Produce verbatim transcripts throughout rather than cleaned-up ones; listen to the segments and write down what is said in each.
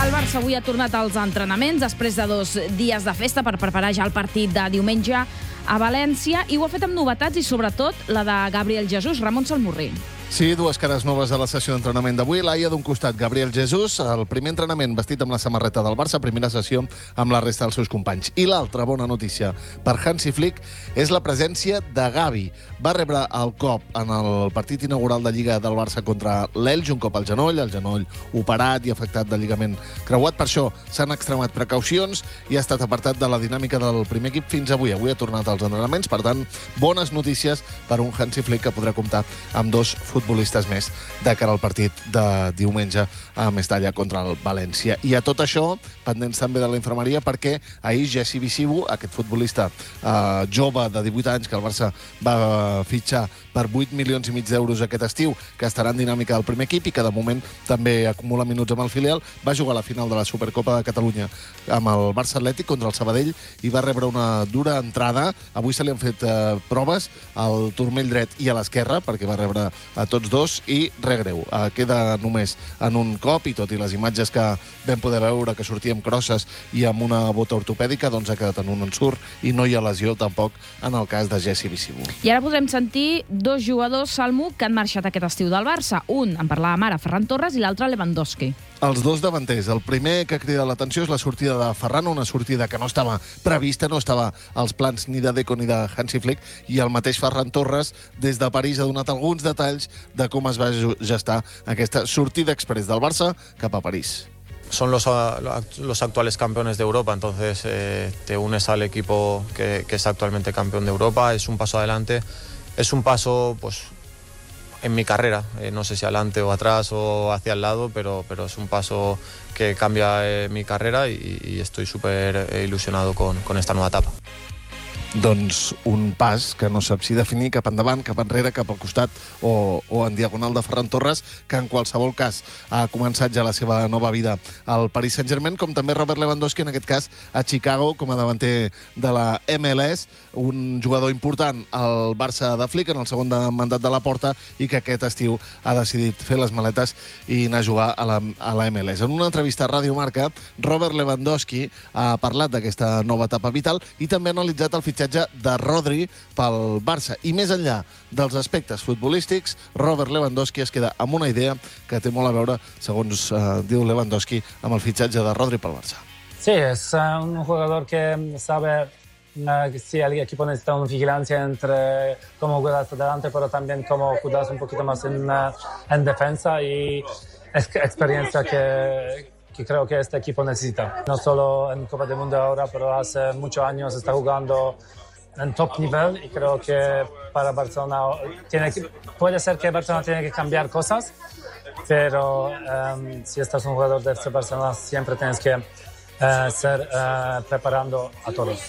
El Barça avui ha tornat als entrenaments després de dos dies de festa per preparar ja el partit de diumenge a València, i ho ha fet amb novetats i sobretot la de Gabriel Jesús. Ramon Salmurri. Sí, dues cares noves a la sessió d'entrenament d'avui. Laia, d'un costat, Gabriel Jesús, el primer entrenament vestit amb la samarreta del Barça, primera sessió amb la resta dels seus companys. I l'altra bona notícia per Hansi Flick és la presència de Gavi. Va rebre el cop en el partit inaugural de Lliga del Barça contra l'Elx, un cop al genoll, el genoll operat i afectat de lligament creuat. Per això s'han extremat precaucions i ha estat apartat de la dinàmica del primer equip fins avui. Avui ha tornat als entrenaments, per tant, bones notícies per un Hansi Flick que podrà comptar amb dos futbolistes més de cara al partit de diumenge a Mestalla contra el València. I a tot això, pendents també de la infermeria, perquè ahir Jesse Visibu, aquest futbolista eh, jove de divuit anys que el Barça va fitxar per vuit milions i mig d'euros aquest estiu, que estarà en dinàmica del primer equip i que de moment també acumula minuts amb el filial, va jugar a la final de la Supercopa de Catalunya amb el Barça Atlètic contra el Sabadell i va rebre una dura entrada. Avui se li han fet eh, proves al turmell dret i a l'esquerra, perquè va rebre a tots dos, i res greu. Eh, queda només en un cop, i tot i les imatges que vam poder veure que sortia amb crosses i amb una bota ortopèdica, doncs ha quedat en un ensurt i no hi ha lesió tampoc en el cas de Jesse Visibu. I ara podrem sentir dos jugadors, Salmo, que han marxat aquest estiu del Barça. Un, en parlàvem ara, Ferran Torres, i l'altre, Lewandowski. Els dos davanters. El primer que crida l'atenció és la sortida de Ferran, una sortida que no estava prevista, no estava als plans ni de Deco ni de Hansi Flick, i el mateix Ferran Torres, des de París, ha donat alguns detalls de com es va gestar aquesta sortida express del Barça cap a París. Son los, los actuales campeones de Europa, entonces eh, te unes al equipo que, que es actualmente campeón de Europa, es un paso adelante, es un paso pues en mi carrera, eh, no sé si adelante o atrás o hacia el lado, pero, pero es un paso que cambia eh, mi carrera y, y estoy súper eh, ilusionado con, con esta nueva etapa. Doncs un pas que no sap si definir cap endavant, cap enrere, cap al costat o, o en diagonal de Ferran Torres, que en qualsevol cas ha començat ja la seva nova vida al Paris Saint-Germain, com també Robert Lewandowski, en aquest cas a Chicago, com a davanter de la M L S, un jugador important al Barça de Flick en el segon mandat de la Porta, i que aquest estiu ha decidit fer les maletes i anar a jugar a la, a la M L S. En una entrevista a Ràdio Marca, Robert Lewandowski ha parlat d'aquesta nova etapa vital i també ha analitzat el fitxatge de Rodri pel Barça. I més enllà dels aspectes futbolístics, Robert Lewandowski es queda amb una idea que té molt a veure, segons eh, diu Lewandowski, amb el fitxatge de Rodri pel Barça. Sí, es uh, un jugador que sabe uh, que sí, el equipo necesita una vigilancia entre cómo jugar hasta adelante, pero también cómo jugar un poquito más en, uh, en defensa, y es experiencia que que creo que este equipo necesita. No solo en Copa del Mundo ahora, pero hace muchos años está jugando en top nivel, y creo que para Barcelona tiene que, puede ser que Barcelona tiene que cambiar cosas, pero um, si estás un jugador de este Barcelona siempre tienes que uh, ser uh, preparando a todos.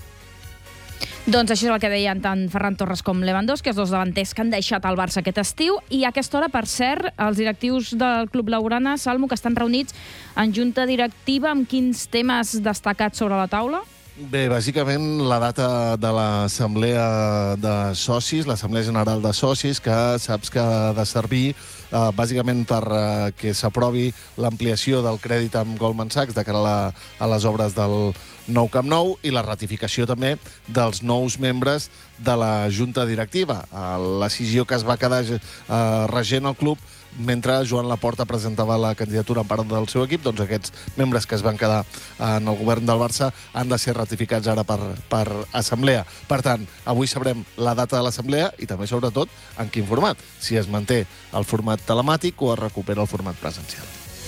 Doncs això és el que deien tant Ferran Torres com Lewandowski, els dos davanters que han deixat el Barça aquest estiu. I a aquesta hora, per cert, els directius del Club Blaugrana, Salmo, que estan reunits en junta directiva, amb quins temes destacats sobre la taula? Bé, bàsicament la data de l'assemblea de socis, l'assemblea general de socis, que saps que ha de servir eh, bàsicament per eh, que s'aprovi l'ampliació del crèdit amb Goldman Sachs de cara a, la, a les obres del nou Camp Nou, i la ratificació també dels nous membres de la junta directiva. La decisió que es va quedar eh, regent el club mentre Joan Laporta presentava la candidatura en part del seu equip, doncs aquests membres que es van quedar en el govern del Barça han de ser ratificats ara per, per assemblea. Per tant, avui sabrem la data de l'assemblea i també, sobretot, en quin format. Si es manté el format telemàtic o es recupera el format presencial.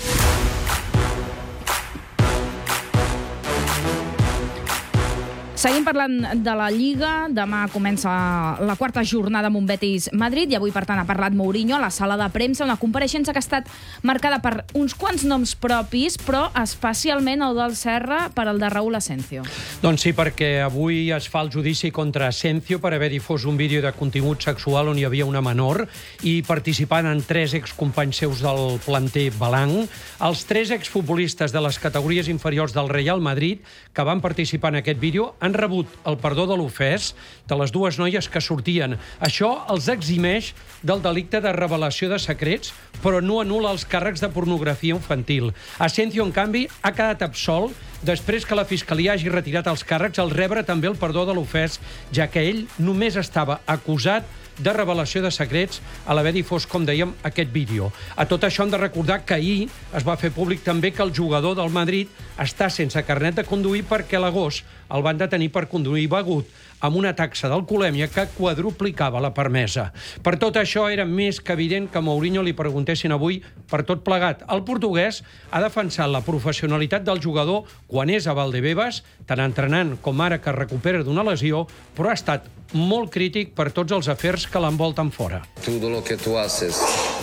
Seguim parlant de la Lliga. Demà comença la quarta jornada amb un Betis-Madrid i avui, per tant, ha parlat Mourinho a la sala de premsa, una compareixença que ha estat marcada per uns quants noms propis, però especialment el del Serra per el de Raúl Asensio. Doncs sí, perquè avui es fa el judici contra Asensio per haver difós un vídeo de contingut sexual on hi havia una menor i participant en tres excompanys seus del planter Balang. Els tres exfutbolistes de les categories inferiors del Real Madrid que van participar en aquest vídeo han rebut el perdó de l'ofès de les dues noies que sortien. Això els eximeix del delicte de revelació de secrets, però no anul·la els càrrecs de pornografia infantil. Asencio, en canvi, ha quedat absolt després que la Fiscalia hagi retirat els càrrecs al rebre també el perdó de l'ofès, ja que ell només estava acusat de revelació de secrets a l'haver difós, com dèiem, aquest vídeo. A tot això hem de recordar que ahir es va fer públic també que el jugador del Madrid està sense carnet de conduir perquè a l'agost el van detenir per conduir begut amb una taxa d'alcoholèmia que quadruplicava la permesa. Per tot això era més que evident que a Mourinho li preguntessin avui per tot plegat. El portuguès ha defensat la professionalitat del jugador quan és a Valdebebas, tant entrenant com ara que recupera d'una lesió, però ha estat molt crític per tots els afers que l'envolten fora. Todo lo que tú haces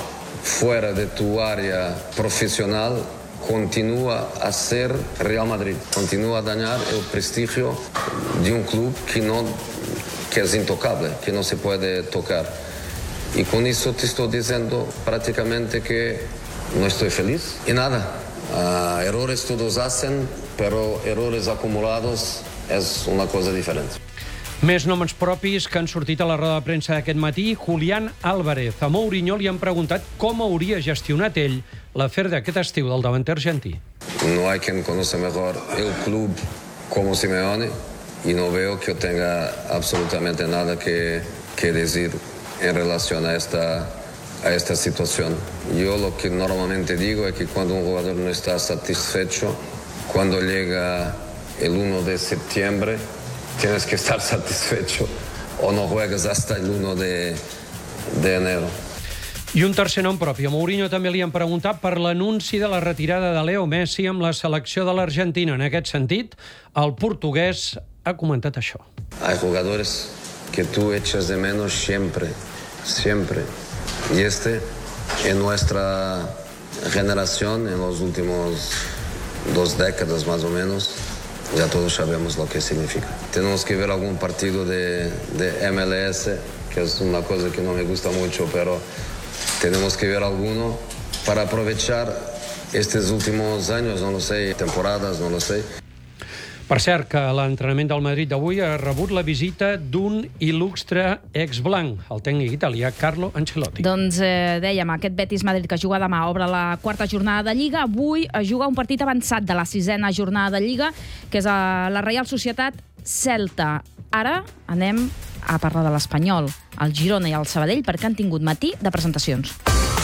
fuera de tu área profesional continúa a ser Real Madrid, continúa a dañar el prestigio de un club que, no, que es intocable, que no se puede tocar. Y con eso te estoy diciendo prácticamente que no estoy feliz. Y nada, uh, errores todos hacen, pero errores acumulados es una cosa diferente. Més noms propis que han sortit a la roda de premsa d'aquest matí. Julián Álvarez. A Mourinho li han preguntat com hauria gestionat ell l'afer d'aquest estiu del davanter argentí. No hay quien conoce mejor el club como Simeone y no veo que tenga absolutamente nada que, que decir en relación a esta, a esta situación. Yo lo que normalmente digo es que cuando un jugador no está satisfecho, cuando llega el uno de septiembre, tienes que estar satisfecho o no juegas hasta el uno de, de enero. I un tercer nom propi. A Mourinho també li han preguntat per l'anunci de la retirada de Leo Messi amb la selecció de l'Argentina. En aquest sentit, el portuguès ha comentat això. Hay jugadores que tú echas de menos siempre, siempre. Y este, en nuestra generación, en los últimos dos décadas más o menos, ya todos sabemos lo que significa. Tenemos que ver algún partido de, de M L S, que es una cosa que no me gusta mucho, pero tenemos que ver alguno para aprovechar estos últimos años, no lo sé, temporadas, no lo sé. Per cert, que l'entrenament del Madrid d'avui ha rebut la visita d'un il·lustre ex-blanc, el tècnic italià Carlo Ancelotti. Doncs eh, dèiem, aquest Betis-Madrid que juga demà obre la quarta jornada de Lliga. Avui es juga un partit avançat de la sisena jornada de Lliga, que és a la Reial Societat Celta. Ara anem a parlar de l'Espanyol, el Girona i el Sabadell, perquè han tingut matí de presentacions.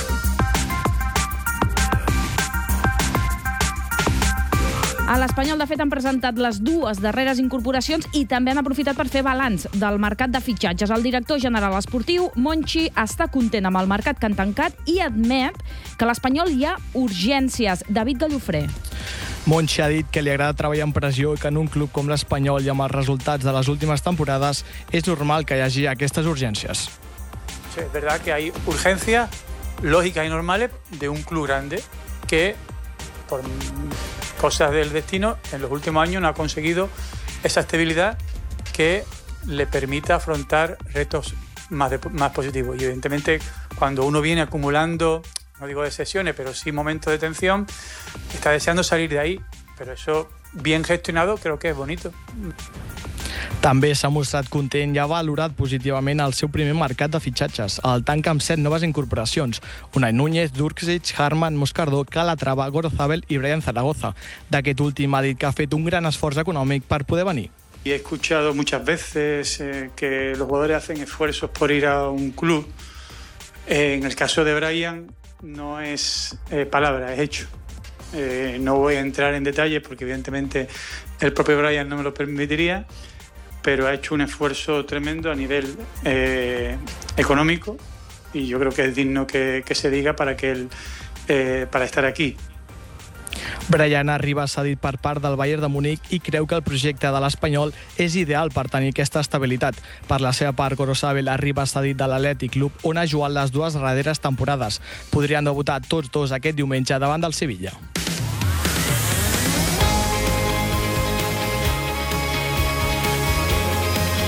A l'Espanyol, de fet, han presentat les dues darreres incorporacions i també han aprofitat per fer balanç del mercat de fitxatges. El director general esportiu, Monchi, està content amb el mercat que han tancat i admet que a l'Espanyol hi ha urgències. David Gallofré. Monchi ha dit que li agrada treballar en pressió i que en un club com l'Espanyol i amb els resultats de les últimes temporades és normal que hi hagi aquestes urgències. Sí, es verdad que hay urgencias lógicas y normales de un club grande que, por cosas del destino, en los últimos años no ha conseguido esa estabilidad que le permita afrontar retos más, de, más positivos. Y evidentemente, cuando uno viene acumulando, no digo de sesiones, pero sí momentos de tensión, está deseando salir de ahí. Pero eso, bien gestionado, creo que es bonito. També s'ha mostrat content i ha valorat positivament el seu primer mercat de fitxatges. El tanca amb set noves incorporacions: Unai Núñez, Durksic, Harman, Moscardó, Calatrava, Gorozabel i Brian Zaragoza. D'aquest últim ha dit que ha fet un gran esforç econòmic per poder venir. Y he escuchado muchas veces eh, que los jugadores hacen esfuerzos por ir a un club. Eh, en el caso de Brian no es eh, palabra, es hecho. Eh, no voy a entrar en detalles porque evidentemente el propio Brian no me lo permitiría, pero ha hecho un esfuerzo tremendo a nivel eh, económico y yo creo que es digno que, que se diga para, que él, eh, para estar aquí. Brian arriba cedit per part del Bayern de Múnich i creu que el projecte de l'Espanyol és ideal per tenir aquesta estabilitat. Per la seva part, Gorosabel arriba cedit de l'Atlètic Club, on ha jugat les dues darreres temporades. Podrien debutar tots dos aquest diumenge davant del Sevilla.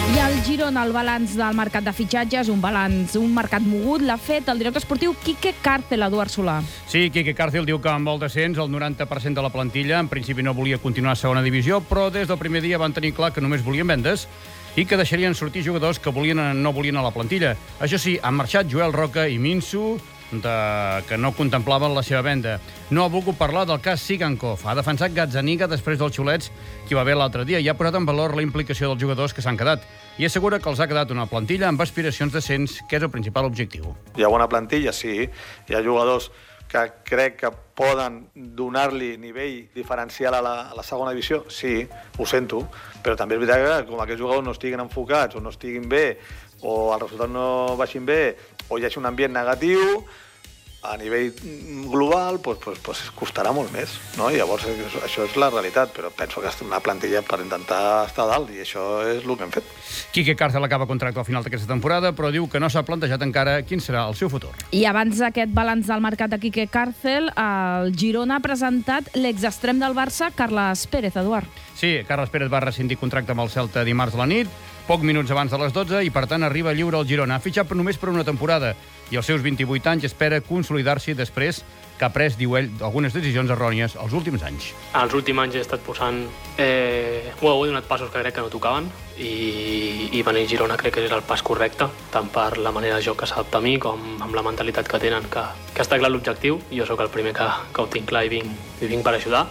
I el Girona, el balanç del mercat de fitxatges, un balanç, un mercat mogut, l'ha fet el director esportiu Quique Càrcel, Eduard Solà. Sí, Quique Càrcel diu que amb el descens el noranta per cent de la plantilla en principi no volia continuar a segona divisió, però des del primer dia van tenir clar que només volien vendes i que deixarien sortir jugadors que volien, no volien a la plantilla. Això sí, han marxat Joel Roca i Minsu, de, que no contemplaven la seva venda. No ha volgut parlar del cas Sigankov. Ha defensat Gazzaniga després dels xulets que va haver l'altre dia i ha posat en valor la implicació dels jugadors que s'han quedat. I assegura que els ha quedat una plantilla amb aspiracions d'ascens, que és el principal objectiu. Hi ha bona plantilla, sí. Hi ha jugadors que crec que poden donar-li nivell diferencial a la, a la segona divisió, sí, ho sento, però també és veritat que com aquests jugadors no estiguin enfocats o no estiguin bé o els resultats no baixin bé o hi hagi un ambient negatiu, a nivell global pues, pues, pues costarà molt més, no? I llavors això és la realitat, però penso que és una plantilla per intentar estar a dalt i això és el que hem fet. Quique Càrcel acaba contracte al final d'aquesta temporada, però diu que no s'ha plantejat encara quin serà el seu futur. I abans d'aquest balanç del mercat de Quique Càrcel, el Girona ha presentat l'exextrem del Barça, Carles Pérez, Eduard. Sí, Carles Pérez va rescindir contracte amb el Celta dimarts a la nit, poc minuts abans de les dotze, i per tant arriba lliure al Girona. Ha fitxat només per una temporada i als seus vint-i-vuit anys espera consolidar-s'hi després que ha pres, diu ell, algunes decisions errònies els últims anys. Els últims anys he estat posant... Eh, ho he donat passos que crec que no tocaven i, i venir a Girona crec que és el pas correcte, tant per la manera de joc que s'adapta a mi com amb la mentalitat que tenen, que, que està clar l'objectiu. Jo sóc el primer que, que ho tinc clar i vinc, i vinc per ajudar.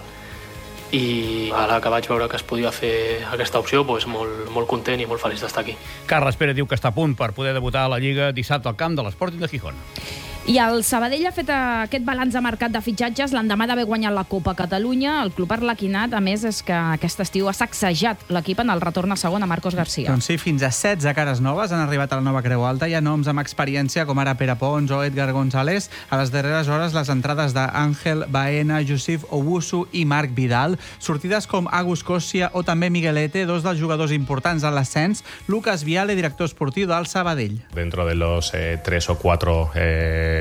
I ara que vaig veure que es podia fer aquesta opció, doncs molt, molt content i molt feliç d'estar aquí. Carles Pérez diu que està a punt per poder debutar a la Lliga dissabte al camp de l'Sporting de Gijón. I el Sabadell ha fet aquest balanç de mercat de fitxatges l'endemà d'haver guanyat la Copa Catalunya. El club arlequinat, a més, és que aquest estiu ha sacsejat l'equip en el retorn a segona, Marcos García. Doncs sí, fins a setze cares noves han arribat a la nova Creu Alta. Hi ha noms amb experiència com ara Pere Pons o Edgar González. A les darreres hores, les entrades d'Àngel Baena, Josif Owusu i Marc Vidal. Sortides com Agus Kossia o també Miguelete, dos dels jugadors importants en l'ascens. Lucas Viale, director esportiu del Sabadell. Dentro de los eh, tres o cuatro... Eh...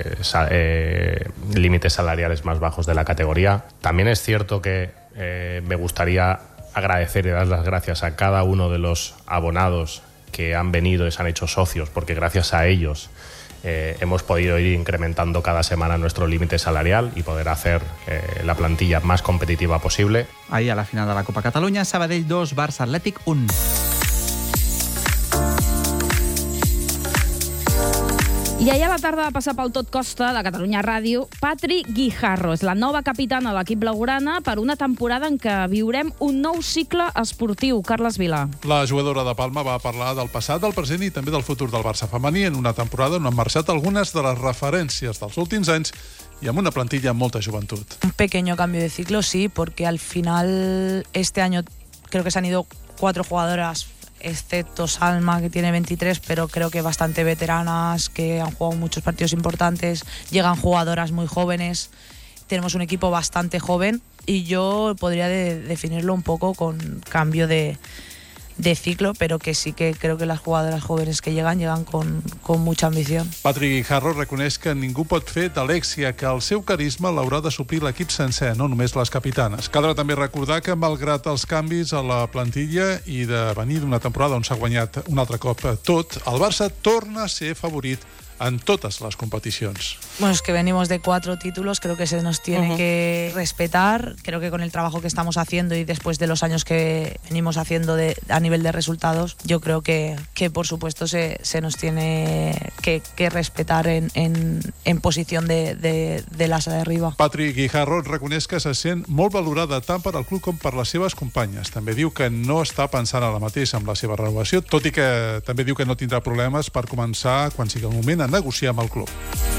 Eh, límites salariales más bajos de la categoría. También es cierto que eh, me gustaría agradecer y dar las gracias a cada uno de los abonados que han venido y se han hecho socios, porque gracias a ellos eh, hemos podido ir incrementando cada semana nuestro límite salarial y poder hacer eh, la plantilla más competitiva posible. Ahir a la final de la Copa Catalunya, Sabadell dos, Barça Atlètic un. I ahir a la tarda va passar pel Tot Costa de Catalunya Ràdio Patri Guijarro. És la nova capitana de l'equip blaugrana per una temporada en què viurem un nou cicle esportiu. Carles Vilà. La jugadora de Palma va parlar del passat, del present i també del futur del Barça femení en una temporada on han marxat algunes de les referències dels últims anys y amb una plantilla amb molta joventut. Un pequeño cambio de ciclo, sí, porque al final este año creo que se han ido cuatro jugadoras, excepto Salma, que tiene veintitrés, pero creo que bastante veteranas, que han jugado muchos partidos importantes, llegan jugadoras muy jóvenes, tenemos un equipo bastante joven y yo podría de, definirlo un poco con cambio de, de ciclo, pero que sí que creo que las jugadoras jóvenes que llegan, llegan con, con mucha ambición. Patri Guijarro reconeix que ningú pot fer d'Alexia, que el seu carisma l'haurà de suplir l'equip sencer, no només les capitanes. Caldrà també recordar que, malgrat els canvis a la plantilla i de venir d'una temporada on s'ha guanyat un altre cop tot, el Barça torna a ser favorit en totes les competicions. Bueno, es que venimos de cuatro títulos, creo que se nos tiene uh-huh. que respetar. Creo que con el trabajo que estamos haciendo y después de los años que venimos haciendo de, a nivel de resultados, yo creo que, que por supuesto se, se nos tiene que, que respetar en, en, en posición de, de, de l'asa de arriba. Patri Guijarro reconeix que se sent molt valorada tant per al club com per les seves companyes. També diu que no està pensant ara mateix amb la seva renovació, tot i que també diu que no tindrà problemes per començar, quan sigui el moment, a negociar amb el club.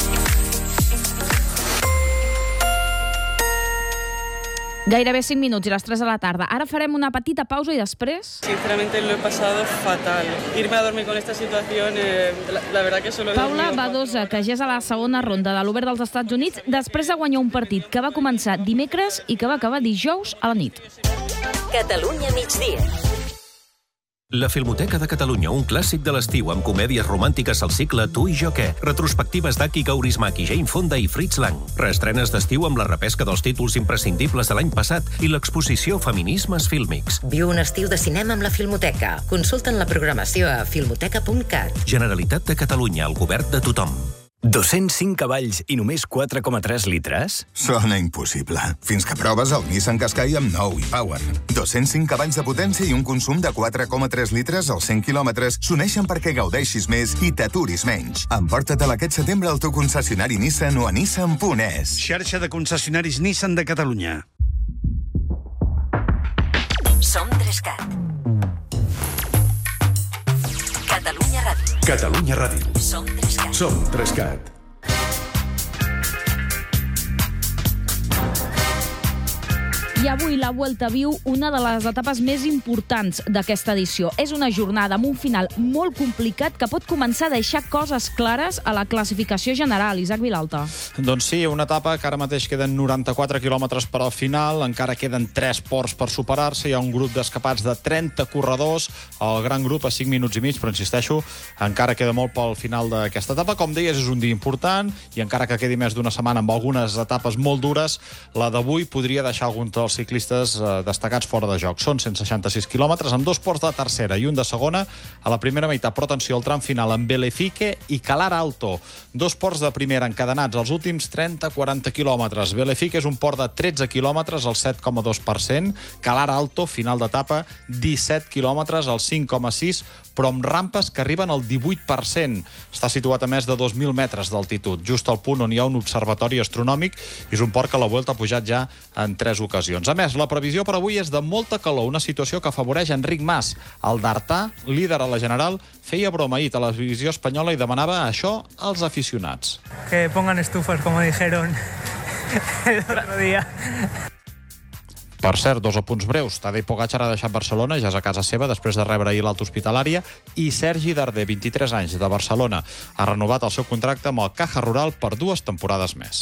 Gairebé cinc minuts i les tres de la tarda. Ara farem una petita pausa i després... Sinceramente lo he pasado fatal. Irme a dormir con esta situación, eh, la, la verdad que solo... Paula Badosa, que ja és a la segona ronda de l'Obert dels Estats Units, després de guanyar un partit que va començar dimecres i que va acabar dijous a la nit. Catalunya migdia. La Filmoteca de Catalunya, un clàssic de l'estiu amb comèdies romàntiques al cicle Tu i jo què, retrospectives d'Aki Kaurismäki, Jane Fonda i Fritz Lang, reestrenes d'estiu amb la repesca dels títols imprescindibles de l'any passat i l'exposició Feminismes fílmics. Viu un estiu de cinema amb la Filmoteca. Consulta'n la programació a filmoteca punt cat. Generalitat de Catalunya, el govern de tothom. dos-cents cinc cavalls i només quatre coma tres litres? Sona impossible. Fins que proves el Nissan Qashqai amb nou e-Power. dos-cents cinc cavalls de potència i un consum de quatre coma tres litres als cent quilòmetres s'uneixen perquè gaudeixis més i t'aturis menys. Emporta-te'l aquest setembre al teu concessionari Nissan o a nissan punt es. Xarxa de concessionaris Nissan de Catalunya. Som Trescat. Catalunya Ràdio. Catalunya Ràdio. Som Trescat. Som Trescat. I avui la Vuelta viu una de les etapes més importants d'aquesta edició. És una jornada amb un final molt complicat que pot començar a deixar coses clares a la classificació general. Isaac Vilalta. Doncs sí, una etapa que ara mateix queden noranta-quatre quilòmetres per al final, encara queden tres ports per superar-se, hi ha un grup d'escapats de trenta corredors, el gran grup a cinc minuts i mig, però insisteixo, encara queda molt pel final d'aquesta etapa. Com deies, és un dia important, i encara que quedi més d'una setmana amb algunes etapes molt dures, la d'avui podria deixar alguns dels ciclistes eh, destacats fora de joc. Són cent seixanta-sis quilòmetres amb dos ports de tercera i un de segona a la primera meitat, però atenció al tram final amb Belefique i Calar Alto. Dos ports de primera encadenats als últims trenta a quaranta quilòmetres. Belefique és un port de tretze quilòmetres al set coma dos per cent. Calar Alto, final d'etapa, disset quilòmetres al cinc coma sis, però amb rampes que arriben al divuit per cent. Està situat a més de dos mil metres d'altitud, just al punt on hi ha un observatori astronòmic, i és un port que la Vuelta ha pujat ja en tres ocasions. A més, la previsió per avui és de molta calor, una situació que afavoreix Enric Mas. El d'Artà, líder a la General, feia broma ahir a Televisió Espanyola i demanava això als aficionats. Que pongan estufas, como dijeron el otro día. Per cert, dos apunts breus. Tadej Pogačar ha deixat Barcelona, ja és a casa seva, després de rebre ahir l'alta hospitalària, i Sergi Darder, vint-i-tres anys, de Barcelona, ha renovat el seu contracte amb el Caja Rural per dues temporades més.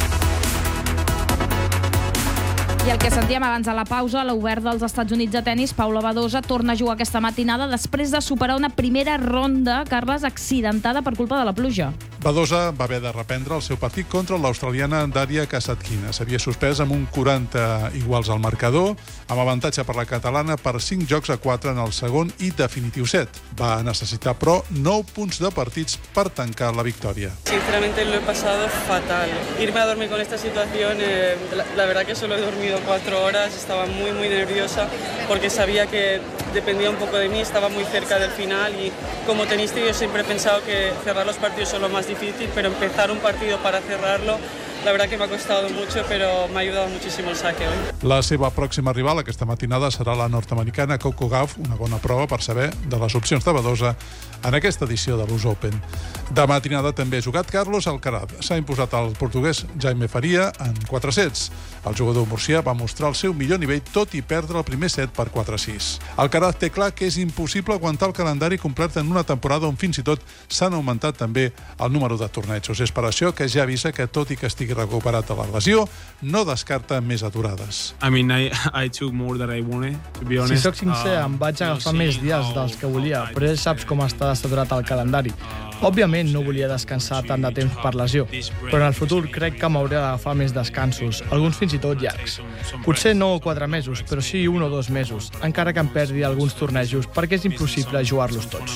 I el que sentíem abans a la pausa, l'Obert dels Estats Units de tennis, Paula Badosa, torna a jugar aquesta matinada després de superar una primera ronda, Carles, accidentada per culpa de la pluja. Badosa va haver de reprendre el seu partit contra l'australiana Daria Kasatkina. S'havia suspès amb un quaranta iguals al marcador, amb avantatge per la catalana per cinc jocs a quatre en el segon i definitiu set. Va necessitar, però, nou punts de partits per tancar la victòria. Sinceramente lo he pasado fatal. Irme a dormir con esta situación, eh, la, la verdad que solo he dormido cuatro horas, estaba muy muy nerviosa porque sabía que dependía un poco de mí, estaba muy cerca del final y como tenista yo siempre he pensado que cerrar los partidos es lo más difícil, pero empezar un partido para cerrarlo, la verdad que me ha costado mucho, pero me ha ayudado muchísimo el saque hoy. La seva pròxima rival aquesta matinada serà la nord-americana Coco Gauff, una bona prova per saber de les opcions de Badosa en aquesta edició de l'U S Open. De matinada també ha jugat Carlos Alcaraz. S'ha imposat el portuguès Jaime Faria en quatre sets. El jugador murcià va mostrar el seu millor nivell, tot i perdre el primer set per quatre a sis. Alcaraz té clar que és impossible aguantar el calendari complet en una temporada on fins i tot s'han augmentat també el número de tornejos. És per això que ja avisa que, tot i que estigui recuperat de la lesió, no descarta més aturades. I mean, I, I took more than I wanted, to be honest. Si sóc sincer, em vaig agafar més dies dels que volia, però ja saps com està saturat el calendari. Òbviament no volia descansar tant de temps per lesió, però en el futur crec que m'hauré d'agafar més descansos, alguns fins i tot llargs. Potser no quatre mesos, però sí un o dos mesos, encara que em perdi alguns tornejos, perquè és impossible jugar-los tots.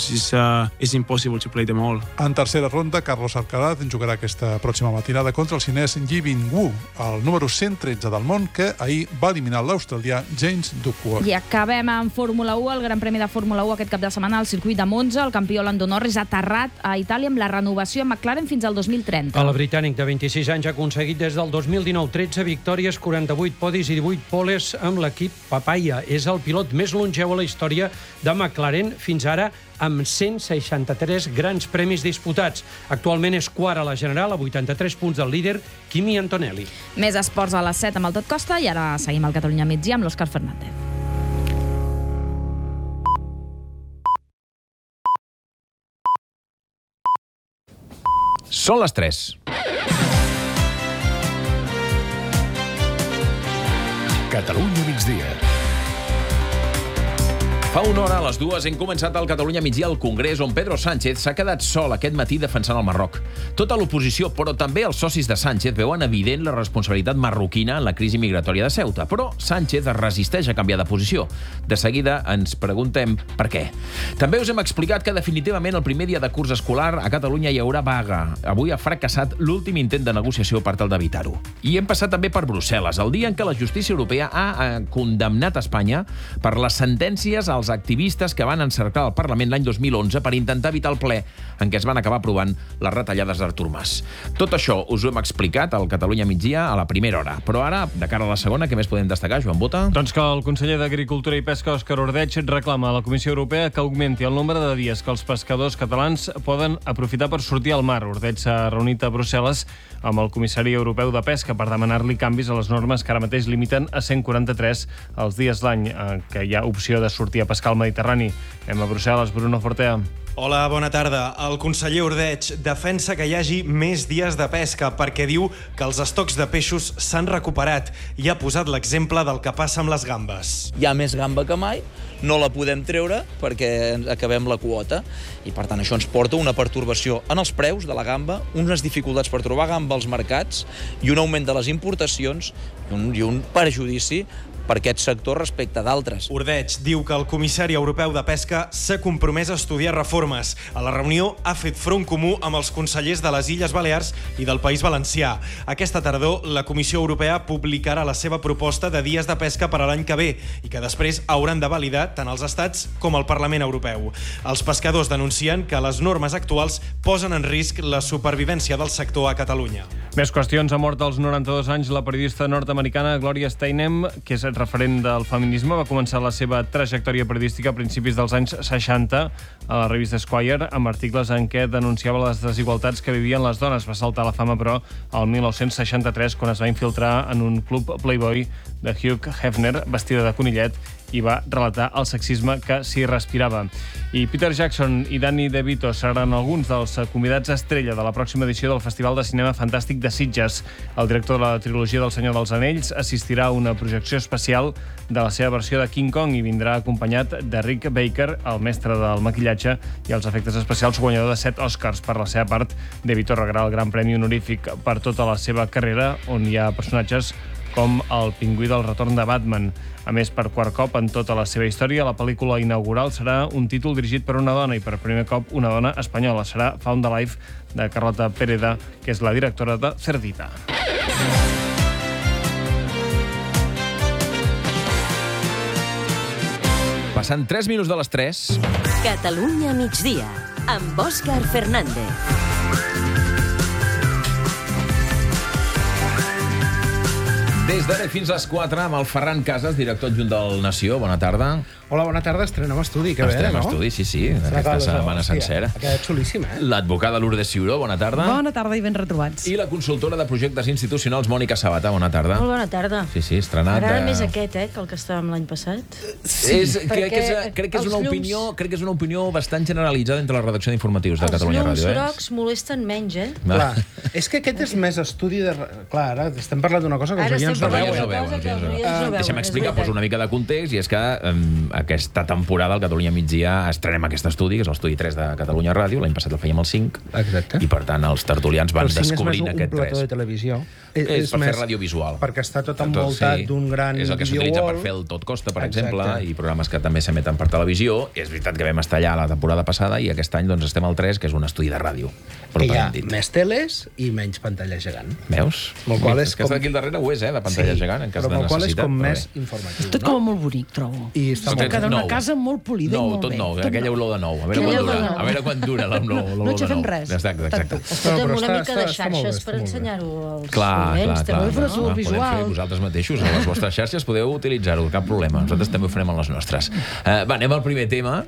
En tercera ronda, Carlos Alcaraz jugarà aquesta pròxima matinada contra el xinès Yi Bingwu, el número cent tretze del món, que ahir va eliminar l'australià James Duckworth. I acabem amb Fórmula u, el Gran Premi de Fórmula u aquest cap de setmana al circuit de Monza. El campió Lando Norris ha aterrat a Itàlia amb la renovació amb McLaren fins al dos mil trenta. El britànic de vint-i-sis anys ha aconseguit des del dos mil dinou tretze victòries, quaranta-vuit podis i divuit poles amb l'equip Papaya. És el pilot més longeu a la història de McLaren fins ara, amb cent seixanta-tres grans premis disputats. Actualment és quart a la general, a vuitanta-tres punts del líder, Kimi Antonelli. Més esports a les set amb el Tot Costa i ara seguim al Catalunya Migdia amb l'Òscar Fernández. Són les tres. Catalunya migdia. Fa una hora, a les dues, hem començat al Catalunya migdia al Congrés, on Pedro Sánchez s'ha quedat sol aquest matí defensant el Marroc. Tota l'oposició, però també els socis de Sánchez, veuen evident la responsabilitat marroquina en la crisi migratòria de Ceuta. Però Sánchez es resisteix a canviar de posició. De seguida ens preguntem per què. També us hem explicat que definitivament el primer dia de curs escolar a Catalunya hi haurà vaga. Avui ha fracassat l'últim intent de negociació per tal d'evitar-ho. I hem passat també per Brussel·les, el dia en què la justícia europea ha condemnat Espanya per les sentències als activistes que van encerclar el Parlament l'any dos mil onze per intentar evitar el ple en què es van acabar aprovant les retallades d'Artur Mas. Tot això us ho hem explicat al Catalunya migdia a la primera hora. Però ara, de cara a la segona, què més podem destacar, Joan Bota? Doncs que el conseller d'Agricultura i Pesca, Òscar Ordeig, reclama a la Comissió Europea que augmenti el nombre de dies que els pescadors catalans poden aprofitar per sortir al mar. Ordeig s'ha reunit a Brussel·les amb el comissari europeu de Pesca per demanar-li canvis a les normes que ara mateix limiten a cent quaranta-tres els dies l'any que hi ha opció de sortir a pescar al Mediterrani. Anem a Brussel·les, Bruno Fortea. Hola, bona tarda. El conseller Ordeig defensa que hi hagi més dies de pesca perquè diu que els estocs de peixos s'han recuperat i ha posat l'exemple del que passa amb les gambes. Hi ha més gamba que mai, no la podem treure perquè acabem la quota i per tant això ens porta una pertorbació en els preus de la gamba, unes dificultats per trobar gamba als mercats i un augment de les importacions i un, i un perjudici per aquest sector respecte d'altres. Ordeig diu que el comissari europeu de Pesca s'ha compromès a estudiar reformes. A la reunió ha fet front comú amb els consellers de les Illes Balears i del País Valencià. Aquesta tardor, la Comissió Europea publicarà la seva proposta de dies de pesca per a l'any que ve i que després hauran de validar tant els estats com el Parlament Europeu. Els pescadors denuncien que les normes actuals posen en risc la supervivència del sector a Catalunya. Més qüestions. Ha mort als noranta-dos anys la periodista nord-americana Gloria Steinem, que és referent del feminisme. Va començar la seva trajectòria periodística a principis dels anys seixanta a la revista Esquire, amb articles en què denunciava les desigualtats que vivien les dones. Va saltar a la fama, però, el mil nou-cents seixanta-tres, quan es va infiltrar en un club Playboy de Hugh Hefner, vestida de conillet, i va relatar el sexisme que s'hi respirava. I Peter Jackson i Danny DeVito seran alguns dels convidats estrella de la pròxima edició del Festival de Cinema Fantàstic de Sitges. El director de la trilogia del Senyor dels Anells assistirà a una projecció especial de la seva versió de King Kong i vindrà acompanyat de Rick Baker, el mestre del maquillatge i els efectes especials, guanyador de set Oscars. Per la seva part, DeVito rebrà el Gran Premi Honorífic per tota la seva carrera, on hi ha personatges com el pingüí del retorn de Batman. A més, per quart cop en tota la seva història, la pel·lícula inaugural serà un títol dirigit per una dona i per primer cop una dona espanyola. Serà Found Alive, de Carlota Pereda, que és la directora de Cerdita. Passant tres minuts de les tres. Catalunya migdia, amb Òscar Fernández. Des d'ara fins a les quatre amb el Ferran Casas, director adjunt del Nació. Bona tarda. Hola, bona tarda. Estrenem estudi, que bé, no? Estrenem estudi, sí, sí, aquesta setmana sencera. Ha quedat xulíssim, eh? L'advocada Lourdes Ciuró, bona tarda. Bona tarda i ben retrobats. I la consultora de projectes institucionals, Mònica Sabata, bona tarda. Molt bona tarda. Sí, sí, estrenat. M'agrada més aquest, eh, que el que estàvem l'any passat. Sí, és, crec, que és, crec, que és una llums... opinió, crec que és una opinió bastant generalitzada entre la redacció d'informatius de Catalunya Ràdio. Els llums grocs molesten menys, eh? Clar, és que aquest és més estudi de... Clar, ara estem parlant d'una cosa que els oients no veuen. Deixa'm explicar, poso una mica de context, i és que um, aquesta temporada al Catalunya migdia estrenem aquest estudi, que és l'estudi tres de Catalunya Ràdio. L'any passat el fèiem al cinc. Exacte. I, per tant, els tertulians van descobrint aquest tres. El cinc és més un plató de televisió. És, és per fer radiovisual. Perquè està tot envoltat sí, d'un gran és el que s'utilitza per fer el Tot Costa, per Exacte. exemple, i programes que també s'emeten per televisió. És veritat que vam estar allà la temporada passada i aquest any doncs, estem al tres, que és un estudi de ràdio. Que hi ha més teles i menys pantalla gegant. Veus? Molt qual és com... Aquesta d'aquí al darrere ho és, eh, de pantalla sí, gegant, en cas de necessitat. Però és com més informatiu. Tot com molt bonic, trobo. I està molt Cada una casa molt polida nou, i molt tot bé. Nou, tot aquella olor de nou. A veure quan dura. A veure quan dura l'olor de nou. No aixafem res. Exacte, exacte. Escolta'm, una mica de xarxes per ensenyar-ho als clients. També fer el visual. Vosaltres mateixos, a les vostres xarxes, podeu utilitzar-ho, cap problema. Nosaltres també ho farem a les nostres. Uh, va, anem al primer tema.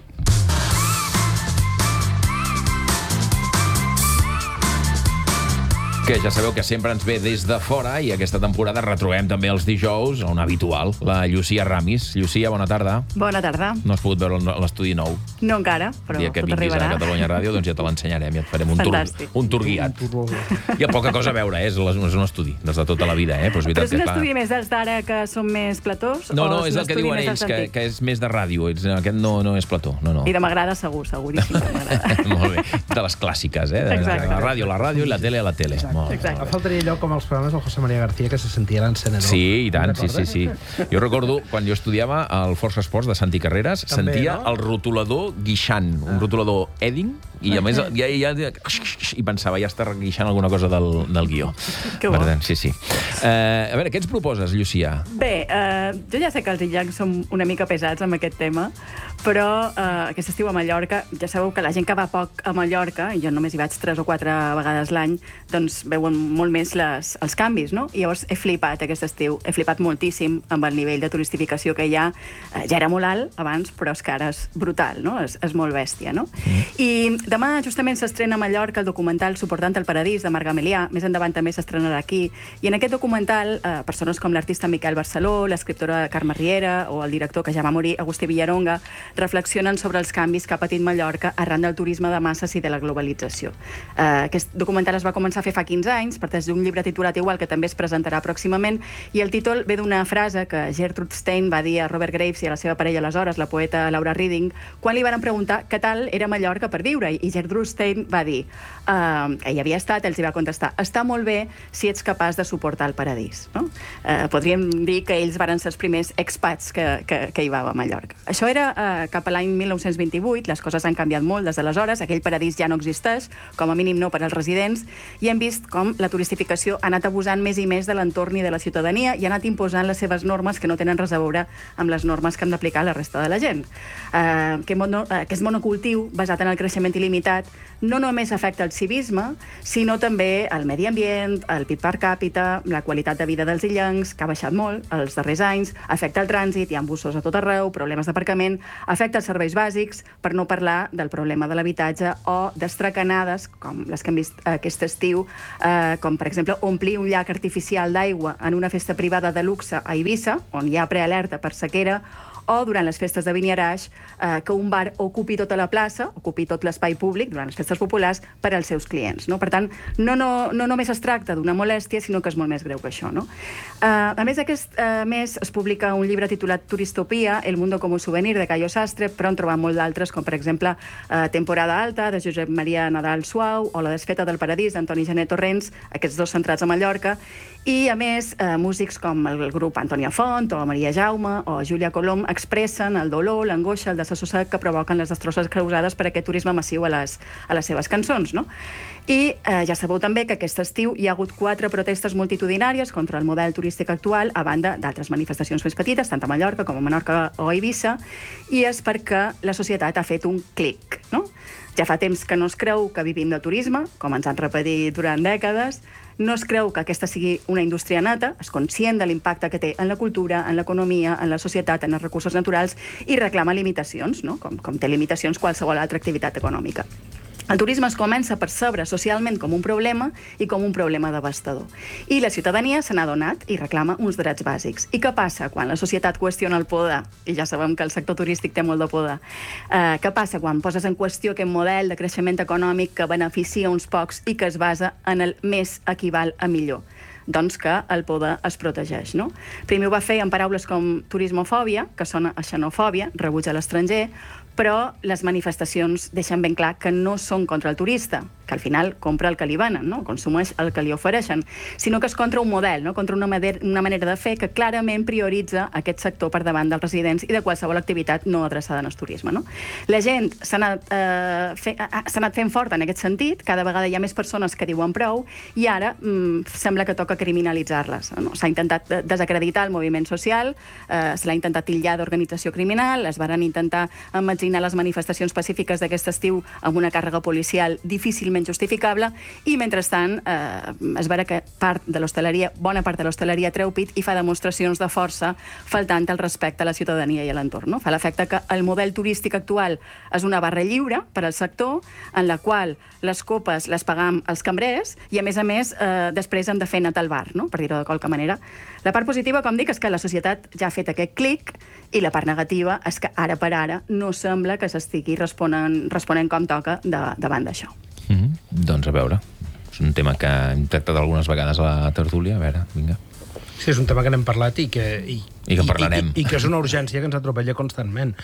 que ja sabeu que sempre ens ve des de fora i aquesta temporada retrobem també els dijous, on habitual, la Llucia Ramis. Llucia, bona tarda. Bona tarda. No has pogut veure l'estudi nou. No encara, però el dia que tot vinguis arribarà. a Catalunya Ràdio, doncs ja te l'ensenyarem i et farem un tour, un tour guiat. Hi ha poca cosa a veure, eh? És un estudi, des de tota la vida, eh? Però és, però és un estudi més dels d'ara que són més platós? No, no, és el que diuen ells, que, que és més de ràdio. Aquest no, no és plató. No, no. I de m'agrada segur, seguríssim que m'agrada. Molt bé, de les clàssiques, eh? De, la ràdio, la ràdio i la tele a la tele. Exacte. Faltaria allò com els programes del José María García que se sentia l'encenedor. Sí, i tant, sí, sí, sí. Jo recordo, quan jo estudiava al Força Esports de Santi Carreras, També, sentia no? el rotulador guixant, un rotulador Edding, i a més ja, ja, ja, i pensava, ja està guixant alguna cosa del, del guió. Que bo. Per tant, sí, sí. Uh, a veure, què ens proposes, Llucia? Bé, eh, jo ja sé que els illencs són una mica pesats amb aquest tema, però eh, aquest estiu a Mallorca, ja sabeu que la gent que va poc a Mallorca, i jo només hi vaig tres o quatre vegades l'any, doncs veuen molt més les, els canvis, no? I llavors he flipat aquest estiu, he flipat moltíssim amb el nivell de turistificació que hi ha. Eh, ja era molt alt abans, però és que ara és brutal, no? És, és molt bèstia, no? Mm. I demà justament s'estrena a Mallorca el documental Suportant el Paradís, de Marc Gamelià. Més endavant també s'estrenarà aquí. I en aquest documental, eh, persones com l'artista Miquel Barceló, l'escriptora Carme Riera o el director que ja va morir, Agustí Villaronga, reflexionen sobre els canvis que ha patit Mallorca arran del turisme de masses i de la globalització. Eh, aquest documental es va començar a fer fa quinze anys, per des d'un llibre titulat igual que també es presentarà pròximament, i el títol ve d'una frase que Gertrude Stein va dir a Robert Graves i a la seva parella aleshores, la poeta Laura Reading, quan li van preguntar què tal era Mallorca per viure, i Gertrude Stein va dir eh, que hi havia estat, ells hi va contestar, està molt bé si ets capaç de suportar el paradís. No? Eh, podríem dir que ells varen ser els primers expats que, que, que hi va a Mallorca. Això era eh, cap a l'any mil nou-cents vint-i-vuit, les coses han canviat molt des d'aleshores, aquell paradís ja no existeix, com a mínim no per als residents, i hem vist com la turistificació ha anat abusant més i més de l'entorn i de la ciutadania i ha anat imposant les seves normes que no tenen res a veure amb les normes que han d'aplicar la resta de la gent. Eh, que mono, eh, aquest monocultiu, basat en el creixement il·limitat, no només afecta el civisme, sinó també el medi ambient, el P I B per càpita, la qualitat de vida dels illencs, que ha baixat molt els darrers anys, afecta el trànsit, hi ha bussos a tot arreu, problemes d'aparcament, afecta els serveis bàsics, per no parlar del problema de l'habitatge o d'estracanades, com les que hem vist aquest estiu, eh, com per exemple omplir un llac artificial d'aigua en una festa privada de luxe a Eivissa, on hi ha prealerta per sequera, o durant les festes de Beniaràs, eh, que un bar ocupi tota la plaça, ocupi tot l'espai públic durant les festes populars per als seus clients. No? Per tant, no, no, no només es tracta d'una molèstia, sinó que és molt més greu que això. No? Eh, a més, aquest eh, mes es publica un llibre titulat Turistopia, El mundo como souvenir, de Cayo Sastre, però en trobam molt d'altres, com per exemple eh, Temporada alta, de Josep Maria Nadal Suau, o La desfeta del paradís, d'Antoni Gené Torrents, aquests dos centrats a Mallorca, i a més, eh, músics com el grup Antònia Font, o Maria Jaume, o Júlia Colom, expressen el dolor, l'angoixa, el desassossec que provoquen les destrosses causades per aquest turisme massiu a les, a les seves cançons. No? I eh, ja sabeu també que aquest estiu hi ha hagut quatre protestes multitudinàries contra el model turístic actual, a banda d'altres manifestacions més petites, tant a Mallorca com a Menorca o a Eivissa, i és perquè la societat ha fet un clic. No? Ja fa temps que no es creu que vivim de turisme, com ens han repetit durant dècades, no es creu que aquesta sigui una indústria nata, és conscient de l'impacte que té en la cultura, en l'economia, en la societat, en els recursos naturals, i reclama limitacions, no? com, com té limitacions qualsevol altra activitat econòmica. El turisme es comença a percebre socialment com un problema i com un problema devastador. I la ciutadania se n'ha donat i reclama uns drets bàsics. I què passa quan la societat qüestiona el poder? I ja sabem que el sector turístic té molt de poder. Eh, què passa quan poses en qüestió aquest model de creixement econòmic que beneficia uns pocs i que es basa en el més equival a millor? Doncs que el poder es protegeix. No? Primer ho va fer amb paraules com turismofòbia, que sona a xenofòbia, rebuig a l'estranger, però les manifestacions deixen ben clar que no són contra el turista, que al final compra el que li venen, no? Consumeix el que li ofereixen, sinó que és contra un model, no? Contra una, una manera de fer que clarament prioritza aquest sector per davant dels residents i de qualsevol activitat no adreçada en el turisme. No? La gent s'ha anat, eh, fe, anat fent fort en aquest sentit, cada vegada hi ha més persones que diuen prou, i ara mm, sembla que toca que criminalitzar-les. No? S'ha intentat desacreditar el moviment social, eh, se l'ha intentat titllar d'organització criminal, es van intentar emmetzinar les manifestacions pacífiques d'aquest estiu amb una càrrega policial difícilment justificable, i mentrestant eh, es veurà que part de l'hostaleria, bona part de l'hostaleria treu pit i fa demostracions de força faltant el respecte a la ciutadania i a l'entorn. No? Fa l'efecte que el model turístic actual és una barra lliure per al sector, en la qual les copes les pagam els cambrers i, a més a més, eh, després hem de fer net al bar, no? Per dir-ho de qualque manera. La part positiva, com dic, és que la societat ja ha fet aquest clic, i la part negativa és que ara per ara no sembla que s'estigui responent, responent com toca de, davant d'això. Mm-hmm. Doncs a veure, és un tema que hem tractat algunes vegades a la tertúlia, a veure, vinga. Sí, és un tema que n'hem parlat i que... I... I que parlarem. I, i, I que és una urgència que ens atropella constantment.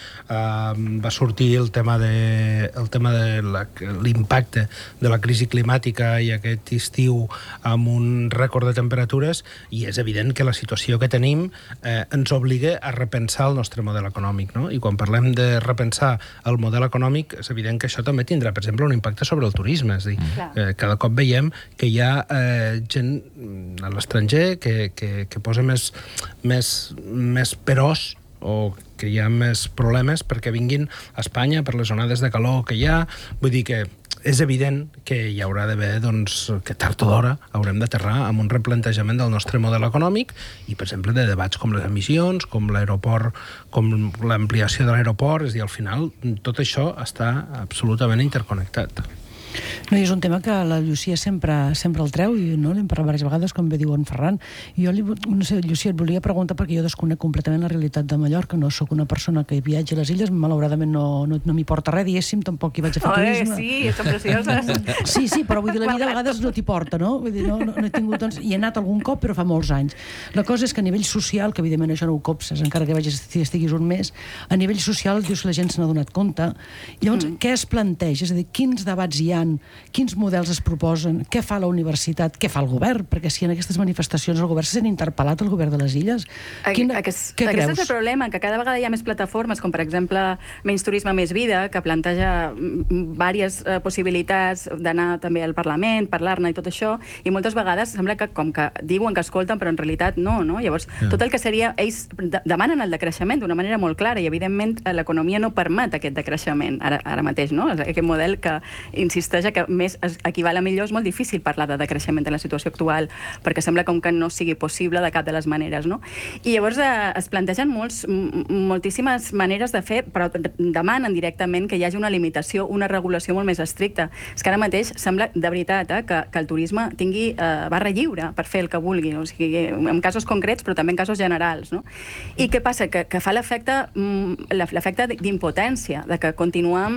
Uh, va sortir el tema de el tema de l'impacte de la crisi climàtica i aquest estiu amb un rècord de temperatures, i és evident que la situació que tenim eh, ens obliga a repensar el nostre model econòmic, no? I quan parlem de repensar el model econòmic, és evident que això també tindrà, per exemple, un impacte sobre el turisme. És a dir, mm. eh, cada cop veiem que hi ha eh, gent a l'estranger que, que, que posa més, més més perós, o que hi ha més problemes perquè vinguin a Espanya per les onades de calor que hi ha. Vull dir que és evident que hi haurà d'haver, doncs, que tard o d'hora haurem d'aterrar amb un replantejament del nostre model econòmic i, per exemple, de debats com les emissions, com l'aeroport, com l'ampliació de l'aeroport. És a dir, al final, tot això està absolutament interconnectat. No, i és un tema que la Llucia sempre, sempre el treu, i no l'hem parlat diverses vegades, com bé diu en Ferran. Jo, li, no sé, Llucia, et volia preguntar, perquè jo desconec completament la realitat de Mallorca, no sóc una persona que viatja a les illes, malauradament no, no, no m'hi porta res, diguéssim, tampoc hi vaig a fer turisme. Oh, sí, són precioses. Sí, sí, però vull dir, la vida a vegades no t'hi porta, no? Vull dir, no, no, no he tingut, doncs, hi he anat algun cop, però fa molts anys. La cosa és que a nivell social, que evidentment això no ho copses, encara que vagis, estiguis un mes, a nivell social, dius que la gent se n'ha donat compte. Llavors, mm. què es planteja? És a dir, quins debats hi han? Quins models es proposen? Què fa la universitat? Què fa el govern? Perquè si en aquestes manifestacions el govern se sent interpel·lat, el govern de les illes. Quin, aquest, què aquest creus? és el problema, que cada vegada hi ha més plataformes, com per exemple Menys Turisme, Més Vida, que planteja diverses eh, possibilitats d'anar també al Parlament, parlar-ne i tot això, i moltes vegades sembla que com que diuen que escolten, però en realitat no, no? Llavors, yeah. tot el que seria... Ells de demanen el decreixement d'una manera molt clara, i evidentment l'economia no permet aquest decreixement ara, ara mateix, no? Aquest model que insisteix que més equival a millor, és molt difícil parlar de decreixement en la situació actual, perquè sembla com que no sigui possible de cap de les maneres, no? I llavors eh, es plantegen molts, moltíssimes maneres de fer, però demanen directament que hi hagi una limitació, una regulació molt més estricta. És que ara mateix sembla, de veritat, eh, que, que el turisme tingui eh, barra lliure per fer el que vulgui, o sigui, en casos concrets, però també en casos generals, no? I què passa? Que, que fa l'efecte l'efecte d'impotència, de que continuem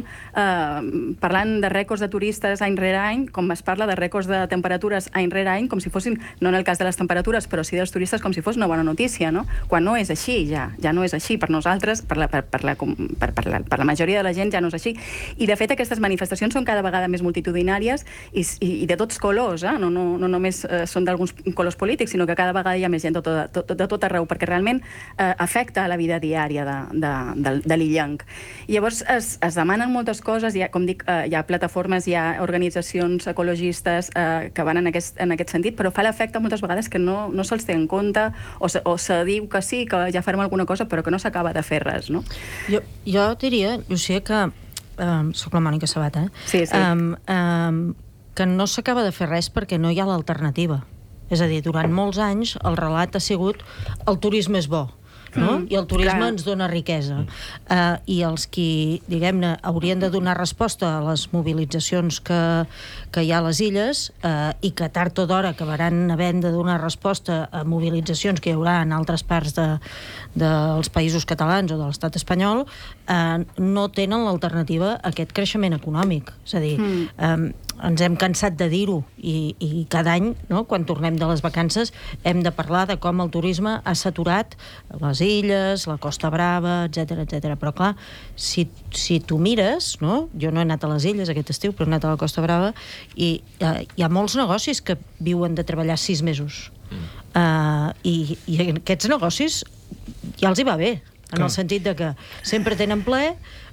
eh, parlant de rècords de turistes any rere any, com es parla de rècords de temperatures any rere any, com si fossin, no en el cas de les temperatures, però sí dels turistes, com si fos una bona notícia, no? Quan no és així, ja. Ja no és així. Per nosaltres, per la, per, per, la, per, per, la, per la majoria de la gent, ja no és així. I, de fet, aquestes manifestacions són cada vegada més multitudinàries i, i, i de tots colors, eh? No, no, no només eh, són d'alguns colors polítics, sinó que cada vegada hi ha més gent de tot, de, de tot arreu, perquè realment eh, afecta la vida diària de, de, de, de l'illenc. I llavors es, es demanen moltes coses, hi ha, com dic, eh, hi ha plataformes, hi ha organitzacions ecologistes eh, que van en aquest, en aquest sentit, però fa l'efecte moltes vegades que no, no se'ls té en compte, o se, o se diu que sí, que ja farem alguna cosa, però que no s'acaba de fer res, no? Jo, jo diria, Llucia, que... Um, soc la Mònica Sabata, eh? Sí, sí. Um, um, que no s'acaba de fer res perquè no hi ha l'alternativa. És a dir, durant molts anys el relat ha sigut el turisme és bo, no? Mm, I el turisme clar. Ens dona riquesa. Uh, I els qui, diguem-ne, haurien de donar resposta a les mobilitzacions que, que hi ha a les illes uh, i que tard o d'hora acabaran havent de donar resposta a mobilitzacions que hi haurà en altres parts de, dels països catalans o de l'estat espanyol, uh, no tenen l'alternativa a aquest creixement econòmic. És a dir, mm. um, ens hem cansat de dir-ho i, i cada any, no, quan tornem de les vacances, hem de parlar de com el turisme ha saturat les illes, la Costa Brava, etcètera, etcètera. Però clar, si, si tu mires, no? Jo no he anat a les illes aquest estiu, però he anat a la Costa Brava, i eh, hi ha molts negocis que viuen de treballar sis mesos. Mm. Uh, i, I aquests negocis ja els hi va bé, en el sentit de que sempre tenen ple,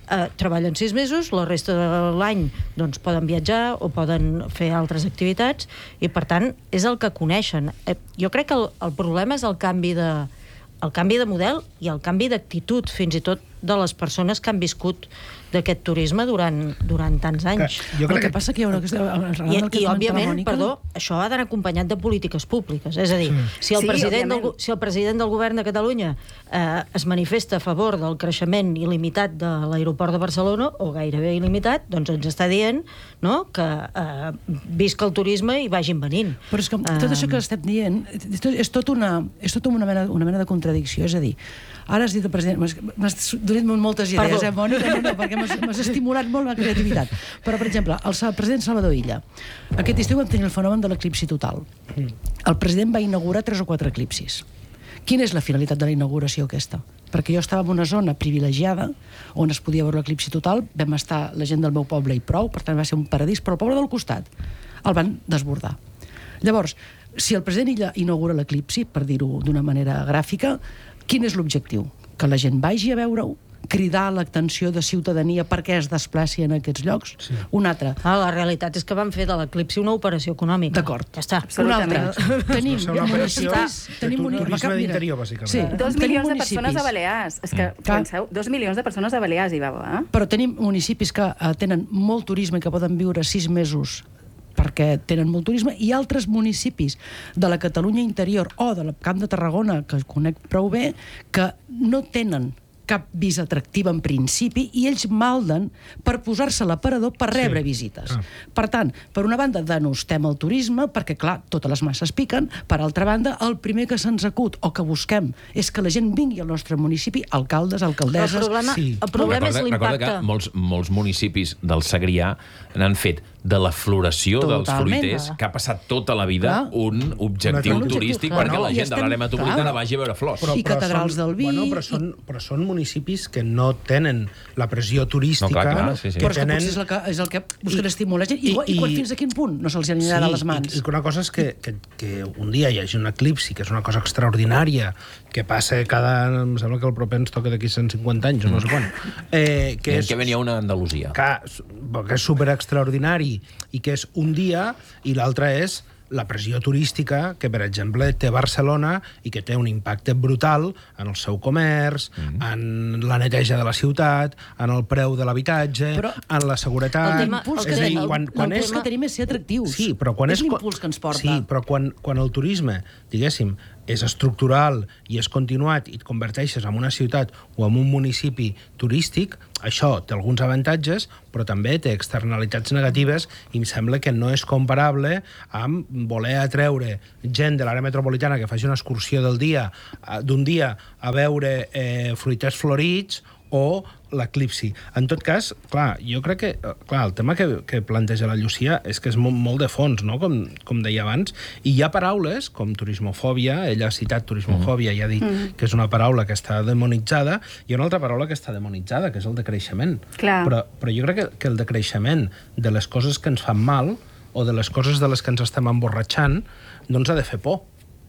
eh, treballen sis mesos, la resta de l'any doncs, poden viatjar o poden fer altres activitats i, per tant, és el que coneixen. Eh, jo crec que el, el problema és el canvi de, el canvi de model i el canvi d'actitud, fins i tot de les persones que han viscut d'aquest turisme durant, durant tants anys. Que, el que, que passa que hi ha una... I, i òbviament, perdó, això ha d'anar acompanyat de polítiques públiques. És a dir, si el, sí, president del, si el president del govern de Catalunya eh, es manifesta a favor del creixement il·limitat de l'aeroport de Barcelona, o gairebé il·limitat, doncs ens està dient, no?, que eh, visca el turisme i vagin venint. Però és que tot això que estem dient és tot una, és tot una, mena, una mena de contradicció. És a dir, ara has dit el president... M'has donat moltes idees, Perdó. eh, Mònica? No, no, perquè m'has estimulat molt la creativitat. Però, per exemple, el president Salvador Illa. Aquest estiu vam tenir el fenomen de l'eclipsi total. El president va inaugurar tres o quatre eclipsis. Quina és la finalitat de la inauguració aquesta? Perquè jo estava en una zona privilegiada on es podia veure l'eclipsi total, vam estar la gent del meu poble i prou, per tant va ser un paradís, però el poble del costat el van desbordar. Llavors, si el president Illa inaugura l'eclipsi, per dir-ho d'una manera gràfica, quin és l'objectiu? Que la gent vagi a veure-ho, cridar l'atenció de ciutadania perquè es desplaci en aquests llocs. Sí. Un altre. Ah, la realitat és que van fer de l'eclipsi una operació econòmica. D'acord. Ja està. Un altre. Tenim una operació tenim de turisme d'interior, bàsicament. Sí. Dos milions de persones a Balears. És que, penseu, dos milions de persones a Balears hi va, eh? Però tenim municipis que uh, tenen molt turisme i que poden viure sis mesos perquè tenen molt turisme, i altres municipis de la Catalunya interior o del Camp de Tarragona, que conec prou bé, que no tenen cap visa atractiva en principi i ells malden per posar-se a l'aparador per rebre sí. visites. Ah. Per tant, per una banda, denostem el turisme perquè, clar, totes les masses piquen. Per altra banda, el primer que se'ns acut o que busquem és que la gent vingui al nostre municipi, alcaldes, alcaldesses... El problema, sí. el problema recorda, és l'impacte. Recorda que molts, molts municipis del Segrià n'han fet de la floració Totalment, dels fruiters, que ha passat tota la vida clar. un objectiu un turístic perquè clar. la gent de l'àrea metropolitana vagi a veure flors. Però, I però catedrals són, del vi... Bueno, però, són, però són municipis que no tenen la pressió turística... No, clar, clar, sí, sí. Que però és tenen... que potser és el que, és el que busquen estimular gent. I, i, i, i fins a quin punt no se'ls anirà sí, de les mans? I, i una cosa és que, que, que un dia hi hagi un eclipsi, que és una cosa extraordinària, que passa cada... Em sembla que el proper ens toca d'aquí cent cinquanta anys, o no sé quan. Eh, que I en què venia una Andalusia. Que, que és superextraordinari i que és un dia, i l'altre és la pressió turística que, per exemple, té Barcelona i que té un impacte brutal en el seu comerç, mm. en la neteja de la ciutat, en el preu de l'habitatge, en la seguretat... L'impuls que, dir, quan, quan és... que tenim és ser atractius. Sí, però quan és, és l'impuls que ens porta. Sí, però quan, quan el turisme, diguéssim, és estructural i és continuat i et converteixes en una ciutat o en un municipi turístic, això té alguns avantatges, però també té externalitats negatives i em sembla que no és comparable amb voler atreure gent de l'àrea metropolitana que faci una excursió del dia, d'un dia a veure eh, fruiters florits o l'eclipsi. En tot cas, clar, jo crec que clar, el tema que, que planteja la Llucia és que és molt, molt de fons, no? com, com deia abans, i hi ha paraules com turismofòbia, ella ha citat turismofòbia i ha dit mm. que és una paraula que està demonitzada, i una altra paraula que està demonitzada, que és el decreixement. Però, però jo crec que, que el decreixement de les coses que ens fan mal o de les coses de les que ens estem emborratxant no ens ha de fer por.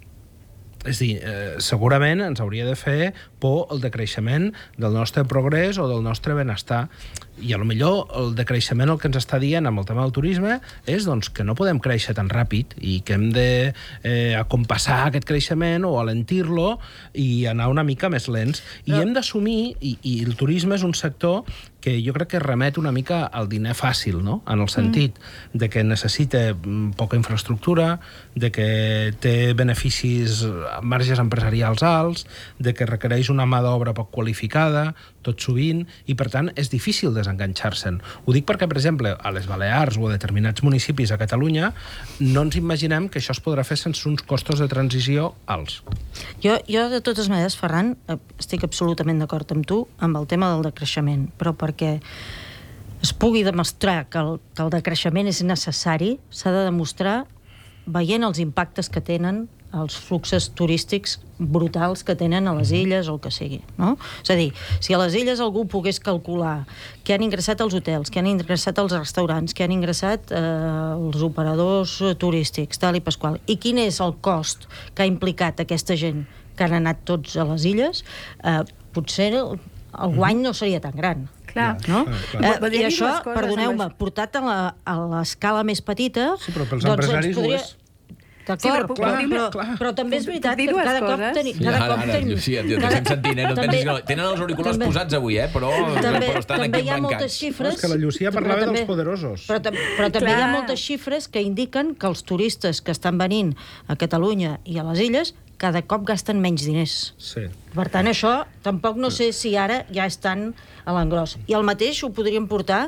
És a dir, eh, segurament ens hauria de fer por el decreixement del nostre progrés o del nostre benestar. I a lo millor el decreixement el que ens està dient amb el tema del turisme és doncs, que no podem créixer tan ràpid i que hem de eh, acompassar aquest creixement o alentir-lo i anar una mica més lents. I no. hem d'assumir, i, i el turisme és un sector que jo crec que remet una mica al diner fàcil, no? En el sentit mm. de que necessita poca infraestructura, de que té beneficis, marges empresarials alts, de que requereix una mà d'obra poc qualificada, tot sovint, i per tant és difícil desenganxar-se'n. Ho dic perquè, per exemple, a les Balears o a determinats municipis a Catalunya no ens imaginem que això es podrà fer sense uns costos de transició alts. Jo, jo de totes maneres, Ferran, estic absolutament d'acord amb tu amb el tema del decreixement, però perquè es pugui demostrar que el, que el decreixement és necessari, s'ha de demostrar veient els impactes que tenen els fluxos turístics brutals que tenen a les illes o el que sigui, no? És a dir, si a les illes algú pogués calcular que han ingressat els hotels, que han ingressat els restaurants, que han ingressat eh, els operadors turístics, tal i pasqual, i quin és el cost que ha implicat aquesta gent que han anat tots a les illes, eh, potser el guany no seria tan gran. Clar. No? Clar. Eh, I això, perdoneu-me, portat a l'escala més petita... Sí, però pels empresaris ho és. D'acord, sí, però, però, però, però també és veritat que cada cop tenim... Sí, ara, ara, Llucia, t'estem sentint, eh? No pensis que... Tenen els auriculars també, posats avui, eh? Però, també, però estan també aquí hi ha embancats. moltes xifres... És que la Llucia parlava també, dels poderosos. Però, però també hi ha moltes xifres que indiquen que els turistes que estan venint a Catalunya i a les illes cada cop gasten menys diners. Sí. Per tant, això tampoc no sé si ara ja estan a l'engròs. I el mateix ho podríem portar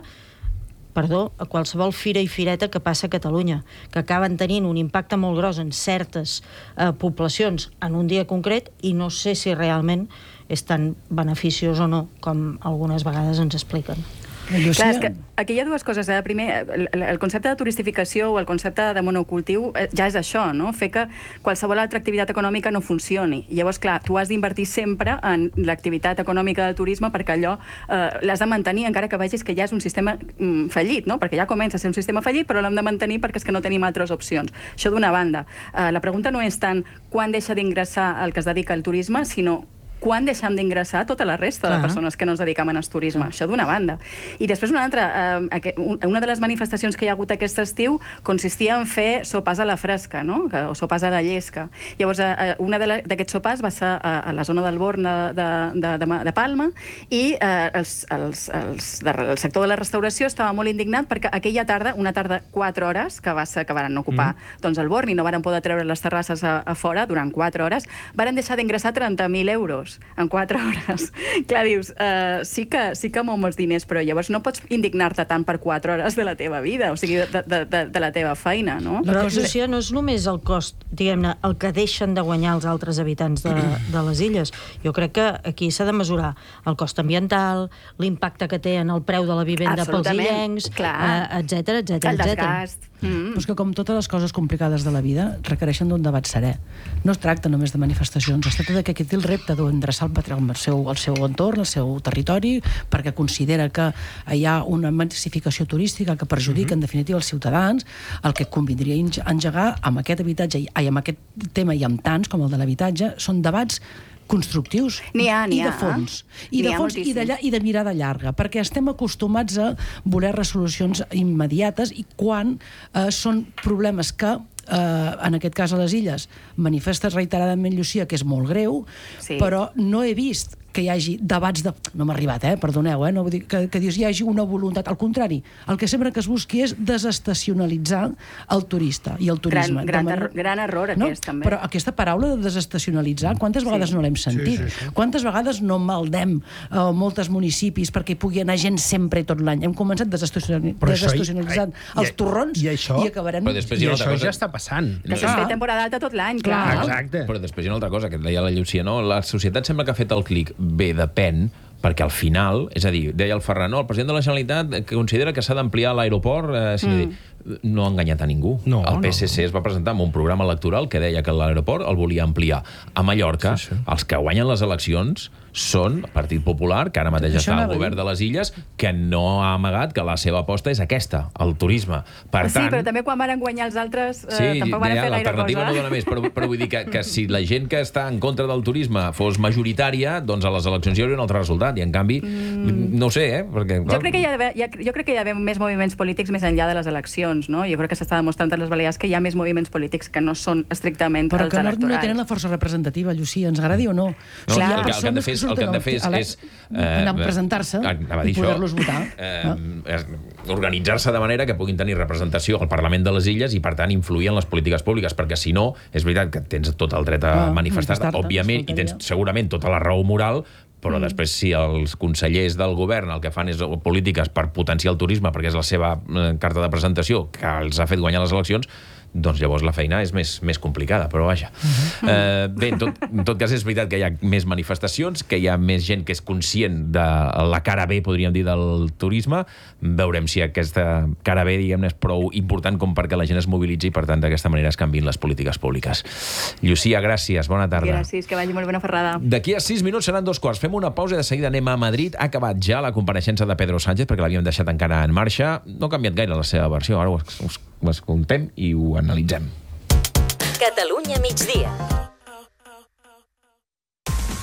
perdó, a qualsevol fira i fireta que passa a Catalunya, que acaben tenint un impacte molt gros en certes eh, poblacions en un dia concret i no sé si realment és tan beneficiós o no com algunes vegades ens expliquen. Clar, és que aquí hi ha dues coses. Eh? Primer, el, el concepte de turistificació o el concepte de monocultiu ja és això, no? Fer que qualsevol altra activitat econòmica no funcioni. Llavors, clar, tu has d'invertir sempre en l'activitat econòmica del turisme perquè allò eh, l'has de mantenir encara que vegis que ja és un sistema mm, fallit, no? Perquè ja comença a ser un sistema fallit, però l'hem de mantenir perquè és que no tenim altres opcions. Això d'una banda. Eh, la pregunta no és tant quan deixa d'ingressar el que es dedica al turisme, sinó quan deixem d'ingressar tota la resta Clar. de persones que no ens dediquem al turisme. Això d'una banda. I després una altra, eh, una de les manifestacions que hi ha hagut aquest estiu consistia en fer sopars a la fresca, no? O sopars a la llesca. Llavors, eh, una d'aquests sopars va ser a, a la zona del Born de, de, de, de, de Palma i eh, els, els, els, el sector de la restauració estava molt indignat perquè aquella tarda, una tarda quatre hores, que va ser que van ocupar mm. doncs el Born i no van poder treure les terrasses a, a fora durant quatre hores, van deixar d'ingressar trenta mil euros en quatre hores. Clar, dius, uh, sí, que, sí que mou molts diners, però llavors no pots indignar-te tant per quatre hores de la teva vida, o sigui, de, de, de, de la teva feina, no? Però, Llucia, no és només el cost, diguem-ne, el que deixen de guanyar els altres habitants de, de les illes. Jo crec que aquí s'ha de mesurar el cost ambiental, l'impacte que té en el preu de la vivenda pels illencs, etcètera, etcètera. El desgast. Mm. Però és que, com totes les coses complicades de la vida, requereixen d'un debat serè. No es tracta només de manifestacions, es tracta de que qui té el repte d'endreçar el patrimoni al seu, al seu entorn, al seu territori, perquè considera que hi ha una massificació turística que perjudica, mm-hmm. en definitiva, els ciutadans, el que convindria engegar amb aquest habitatge, i amb aquest tema i amb tants com el de l'habitatge, són debats constructius n'hi ha, n'hi i de fons, i de, fons i, de, i de mirada llarga, perquè estem acostumats a voler resolucions immediates i quan eh, són problemes que eh, en aquest cas a les illes manifestes reiteradament, Llucia, que és molt greu, sí. però no he vist que hi hagi debats de... No m'ha arribat, eh? Perdoneu, eh? No vull dir que, que dius, hi hagi una voluntat. Al contrari, el que sempre que es busqui és desestacionalitzar el turista i el turisme. Gran, gran, manera... er, gran error, no? aquest, també. Però aquesta paraula de desestacionalitzar, quantes vegades sí. no l'hem sentit? Sí, sí, sí. Quantes vegades no maldem uh, molts municipis perquè hi pugui anar gent sempre i tot l'any? Hem començat desestacionalitzant els torrons i, això, i acabarem... Però després hi ha I això cosa... ja està passant. Que s'ha fet temporada alta tot l'any, clar. clar. Exacte. Però després hi ha una altra cosa, que deia la Llucia, no? La societat sembla que ha fet el clic. Bé, depèn, perquè al final, és a dir, deia el Ferran, no, el president de la Generalitat que considera que s'ha d'ampliar l'aeroport, eh, si mm. no ha enganyat a ningú. No, el P S C no. es va presentar amb un programa electoral que deia que l'aeroport el volia ampliar. A Mallorca, sí, sí. els que guanyen les eleccions són el Partit Popular, que ara mateix està al govern de les Illes, que no ha amagat que la seva aposta és aquesta, el turisme. Per sí, tant, però també quan van guanyar els altres eh, sí, tampoc van fer gaire cosa. L'alternativa no dona més, però, però vull dir que, que si la gent que està en contra del turisme fos majoritària, doncs a les eleccions hi hauria un altre resultat, i en canvi, mm. no ho sé, eh? Perquè, jo, crec que hi ha d'haver, jo crec que hi ha d'haver més moviments polítics més enllà de les eleccions, no? Jo crec que s'està demostrant a les Balears que hi ha més moviments polítics que no són estrictament però els que no, electorals. no tenen la força representativa, Llucia, ens agradi o no? No, Clar, el, que, el que han de fer és, el que han de fer és, és eh, anar a presentar-se i poder-los votar. Eh, no? Organitzar-se de manera que puguin tenir representació al Parlament de les Illes i, per tant, influir en les polítiques públiques, perquè si no, és veritat que tens tot el dret a ah, manifestar-te, manifestar òbviament, i tens segurament tota la raó moral, però mm. després si els consellers del govern el que fan és polítiques per potenciar el turisme, perquè és la seva carta de presentació que els ha fet guanyar les eleccions, doncs llavors la feina és més, més complicada, però vaja. Uh-huh. Eh, bé, en tot, en tot cas és veritat que hi ha més manifestacions, que hi ha més gent que és conscient de la cara B, podríem dir, del turisme. Veurem si aquesta cara B, diguem-ne, és prou important com perquè la gent es mobilitzi i, per tant, d'aquesta manera es canviïn les polítiques públiques. Llucia, gràcies, bona tarda. Gràcies, que vagi molt bona ferrada. D'aquí a sis minuts seran dos quarts. Fem una pausa i de seguida anem a Madrid. Ha acabat ja la compareixença de Pedro Sánchez, perquè l'havíem deixat encara en marxa. No ha canviat gaire la seva versió, ara ho, ho, ho escoltem i ho analitzem. Catalunya migdia.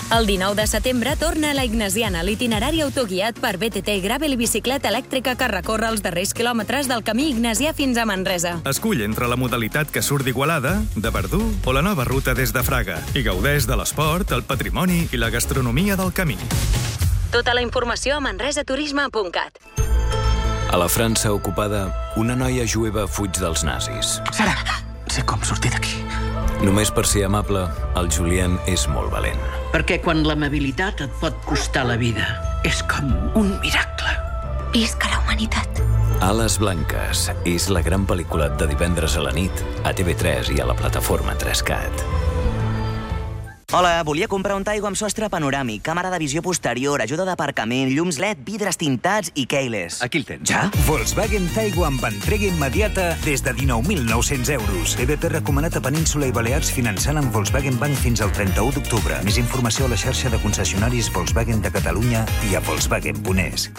El dinou de setembre torna a la Ignasiana l'itinerari autoguiat per B T T Gravel i bicicleta elèctrica que recorre els darrers quilòmetres del camí ignasià fins a Manresa. Escull entre la modalitat que surt d'Igualada, de Verdú o la nova ruta des de Fraga i gaudeix de l'esport, el patrimoni i la gastronomia del camí. Tota la informació a manresaturisme punt cat. A la França ocupada, una noia jueva fuig dels nazis. Sara, sé com sortir d'aquí. Només per ser amable, el Julien és molt valent. Perquè quan l'amabilitat et pot costar la vida, és com un miracle. Visca la humanitat. Ales blanques és la gran pel·lícula de divendres a la nit a T V tres i a la plataforma tres cat. Hola, volia comprar un Taigo amb sostre panoràmic, càmera de visió posterior, ajuda d'aparcament, llums L E D, vidres tintats i keyless. Aquí el tens. Ja? Volkswagen Taigo amb entrega immediata des de dinou mil nou-cents euros. T V P recomanat a Península i Balears finançant amb Volkswagen Bank fins al trenta-u d'octubre. Més informació a la xarxa de concessionaris Volkswagen de Catalunya i a Volkswagen punt es.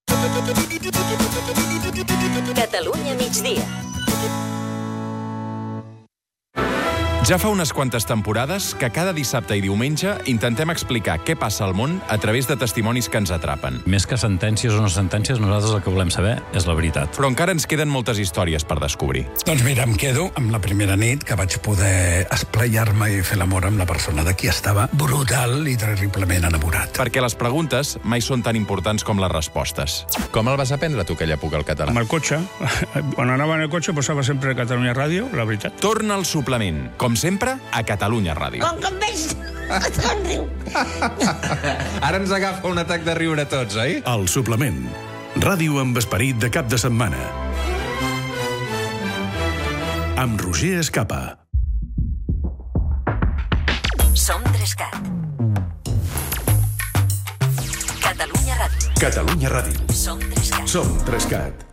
Catalunya migdia. Ja fa unes quantes temporades que cada dissabte i diumenge intentem explicar què passa al món a través de testimonis que ens atrapen. Més que sentències o no sentències, nosaltres el que volem saber és la veritat. Però encara ens queden moltes històries per descobrir. Doncs mira, em quedo amb la primera nit que vaig poder esplaiar-me i fer l'amor amb la persona de qui estava brutal i terriblement enamorat. Perquè les preguntes mai són tan importants com les respostes. Com el vas aprendre tu, aquella època, el català? Amb el cotxe. Quan anava en el cotxe posava sempre Catalunya Ràdio, la veritat. Torna al suplement, com sempre, a Catalunya Ràdio. Com que em veig, em riu. Ara ens agafa un atac de riure a tots, oi? El suplement. Ràdio amb esperit de cap de setmana. Amb Roger Escapa. Som tres cat. Catalunya Ràdio. Catalunya Ràdio. Som tres cat. Som tres cat.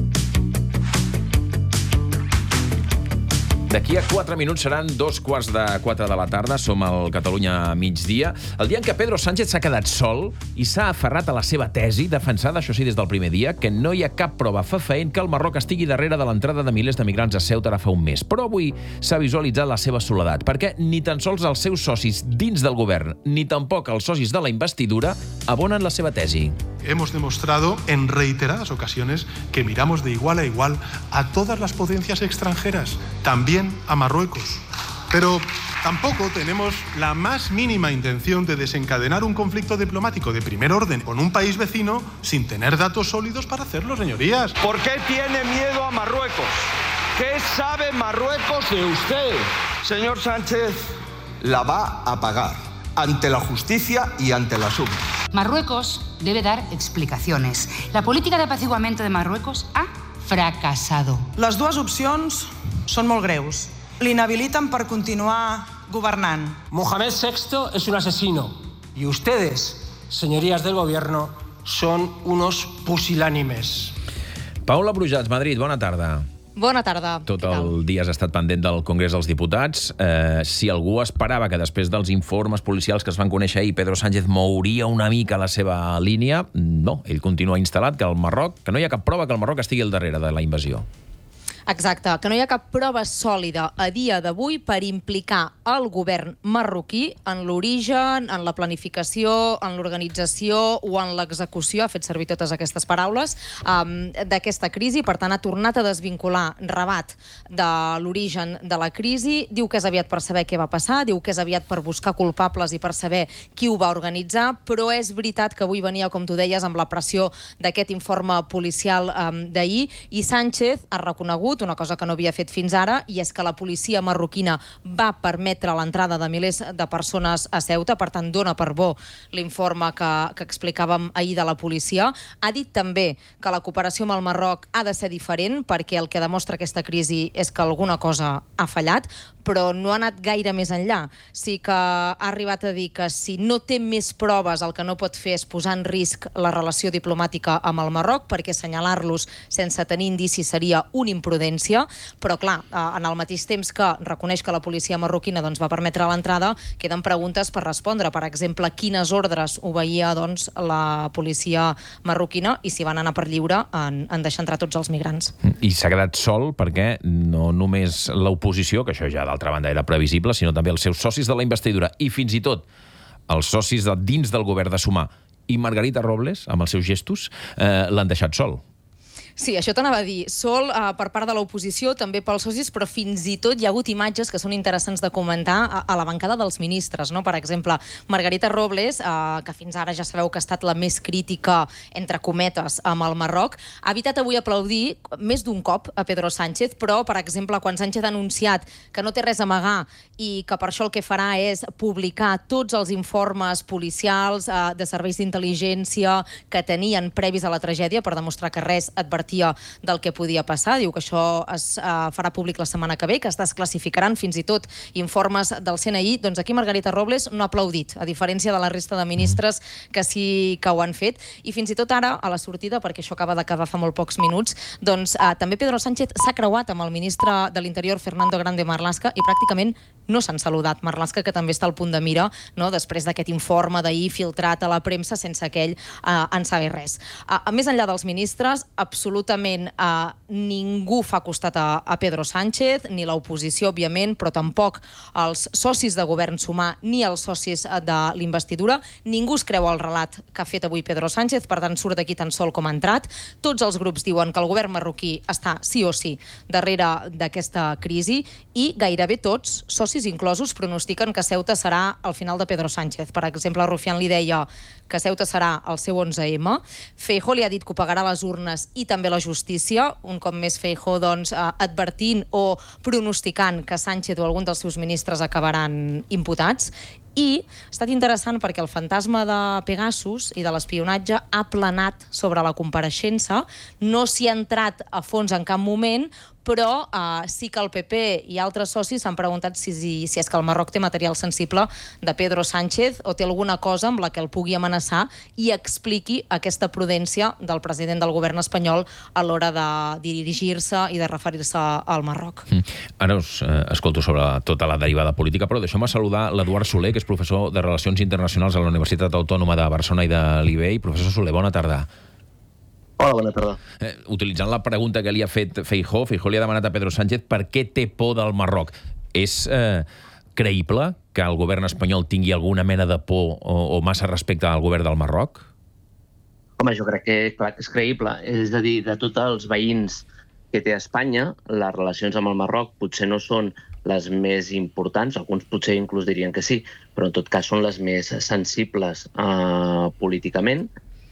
D'aquí a quatre minuts seran dos quarts de quatre de la tarda. Som al Catalunya migdia. El dia en què Pedro Sánchez s'ha quedat sol i s'ha aferrat a la seva tesi, defensada, això sí, des del primer dia, que no hi ha cap prova fefaent que el Marroc estigui darrere de l'entrada de milers de migrants a Ceuta ara fa un mes. Però avui s'ha visualitzat la seva soledat, perquè ni tan sols els seus socis dins del govern, ni tampoc els socis de la investidura, abonen la seva tesi. Hemos demostrado en reiteradas ocasiones que miramos de igual a igual a todas las potencias extranjeras, también a Marruecos. Pero tampoco tenemos la más mínima intención de desencadenar un conflicto diplomático de primer orden con un país vecino sin tener datos sólidos para hacerlo, señorías. ¿Por qué tiene miedo a Marruecos? ¿Qué sabe Marruecos de usted? Señor Sánchez, la va a pagar ante la justicia y ante la suma. Marruecos debe dar explicaciones. La política de apaciguamiento de Marruecos ha fracasado. Les dues opcions són molt greus. L'inhabiliten per continuar governant. Mohamed sexto es un asesino. Y ustedes, señorías del gobierno, son unos pusilánimes. Paula Brujats, Madrid, bona tarda. Bona tarda. Tot el dia has estat pendent del Congrés dels Diputats. Eh, si algú esperava que després dels informes policials que es van conèixer ahir Pedro Sánchez mouria una mica la seva línia, no, ell continua instal·lat que el Marroc, que no hi ha cap prova que el Marroc estigui al darrere de la invasió. Exacte, que no hi ha cap prova sòlida a dia d'avui per implicar el govern marroquí en l'origen, en la planificació, en l'organització o en l'execució, ha fet servir totes aquestes paraules, um, d'aquesta crisi. Per tant, ha tornat a desvincular Rabat de l'origen de la crisi. Diu que és aviat per saber què va passar, diu que és aviat per buscar culpables i per saber qui ho va organitzar, però és veritat que avui venia, com tu deies, amb la pressió d'aquest informe policial um, d'ahir, i Sánchez ha reconegut una cosa que no havia fet fins ara, i és que la policia marroquina va permetre l'entrada de milers de persones a Ceuta, per tant dona per bo l'informe que, que explicàvem ahir de la policia. Ha dit també que la cooperació amb el Marroc ha de ser diferent, perquè el que demostra aquesta crisi és que alguna cosa ha fallat, però no ha anat gaire més enllà. Sí que ha arribat a dir que si no té més proves el que no pot fer és posar en risc la relació diplomàtica amb el Marroc, perquè assenyalar-los sense tenir indicis seria una imprudència, però clar, en el mateix temps que reconeix que la policia marroquina doncs, va permetre l'entrada, queden preguntes per respondre. Per exemple, quines ordres obeïa doncs, la policia marroquina i si van anar per lliure en, en deixar entrar tots els migrants. I s'ha quedat sol perquè no només l'oposició, que això ja d'altra banda era previsible, sinó també els seus socis de la investidura i fins i tot els socis de dins del govern de Sumar i Margarita Robles, amb els seus gestos, eh, l'han deixat sol. Sí, això t'anava a dir. Sol eh, per part de l'oposició, també pels socis, però fins i tot hi ha hagut imatges que són interessants de comentar a, a la bancada dels ministres, no? Per exemple, Margarita Robles, eh, que fins ara ja sabeu que ha estat la més crítica, entre cometes, amb el Marroc, ha evitat avui aplaudir més d'un cop a Pedro Sánchez, però, per exemple, quan Sánchez ha anunciat que no té res a amagar i que per això el que farà és publicar tots els informes policials, eh, de serveis d'intel·ligència que tenien previs a la tragèdia per demostrar que res advertia del que podia passar. Diu que això es uh, farà públic la setmana que ve, que es desclassificaran fins i tot informes del C N I. Doncs aquí Margarita Robles no ha aplaudit, a diferència de la resta de ministres que sí que ho han fet. I fins i tot ara, a la sortida, perquè això acaba d'acabar fa molt pocs minuts, doncs uh, també Pedro Sánchez s'ha creuat amb el ministre de l'Interior, Fernando Grande Marlaska, i pràcticament no s'han saludat. Marlaska, que també està al punt de mira, no?, després d'aquest informe d'ahir filtrat a la premsa sense que ell uh, en sabi res. Uh, més enllà dels ministres, absolutament uh, ningú fa costat a, a Pedro Sánchez, ni l'oposició, òbviament, però tampoc els socis de govern Sumar ni els socis de l'investidura. Ningú es creu el relat que ha fet avui Pedro Sánchez, per tant surt d'aquí tan sol com ha entrat. Tots els grups diuen que el govern marroquí està sí o sí darrere d'aquesta crisi i gairebé tots, socis inclosos, pronostiquen que Ceuta serà el final de Pedro Sánchez. Per exemple, Rufián li deia que Ceuta serà el seu onze eme. Feijóo li ha dit que ho pagarà a les urnes i també la justícia. Un cop més Feijóo, doncs, eh, advertint o pronosticant que Sánchez o algun dels seus ministres acabaran imputats. I ha estat interessant perquè el fantasma de Pegasus i de l'espionatge ha planat sobre la compareixença. No s'hi ha entrat a fons en cap moment, però uh, sí que el P P i altres socis s'han preguntat si, si, si és que el Marroc té material sensible de Pedro Sánchez o té alguna cosa amb la que el pugui amenaçar i expliqui aquesta prudència del president del govern espanyol a l'hora de dirigir-se i de referir-se al Marroc. Mm. Ara us eh, escolto sobre tota la derivada política, però deixeu-me saludar l'Eduard Soler, que és professor de Relacions Internacionals a la Universitat Autònoma de Barcelona i de l'I B E I. Professor Soler, bona tarda. Hola, bona tarda. Eh, utilitzant la pregunta que li ha fet Feijóo, Feijóo li ha demanat a Pedro Sánchez per què té por del Marroc. És eh, creïble que el govern espanyol tingui alguna mena de por o, o massa respecte al govern del Marroc? Home, jo crec que, clar, que és creïble. És a dir, de tots els veïns que té Espanya, les relacions amb el Marroc potser no són les més importants, alguns potser inclús dirien que sí, però en tot cas són les més sensibles eh, políticament,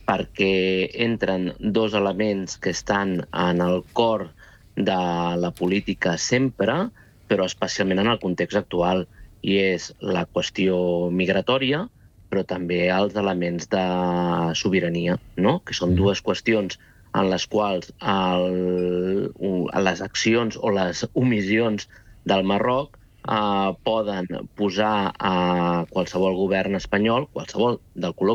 perquè entren dos elements que estan en el cor de la política sempre, però especialment en el context actual, i és la qüestió migratòria, però també els elements de sobirania, no? Que són dues qüestions en les quals el, les accions o les omissions del Marroc eh, poden posar a qualsevol govern espanyol, qualsevol del color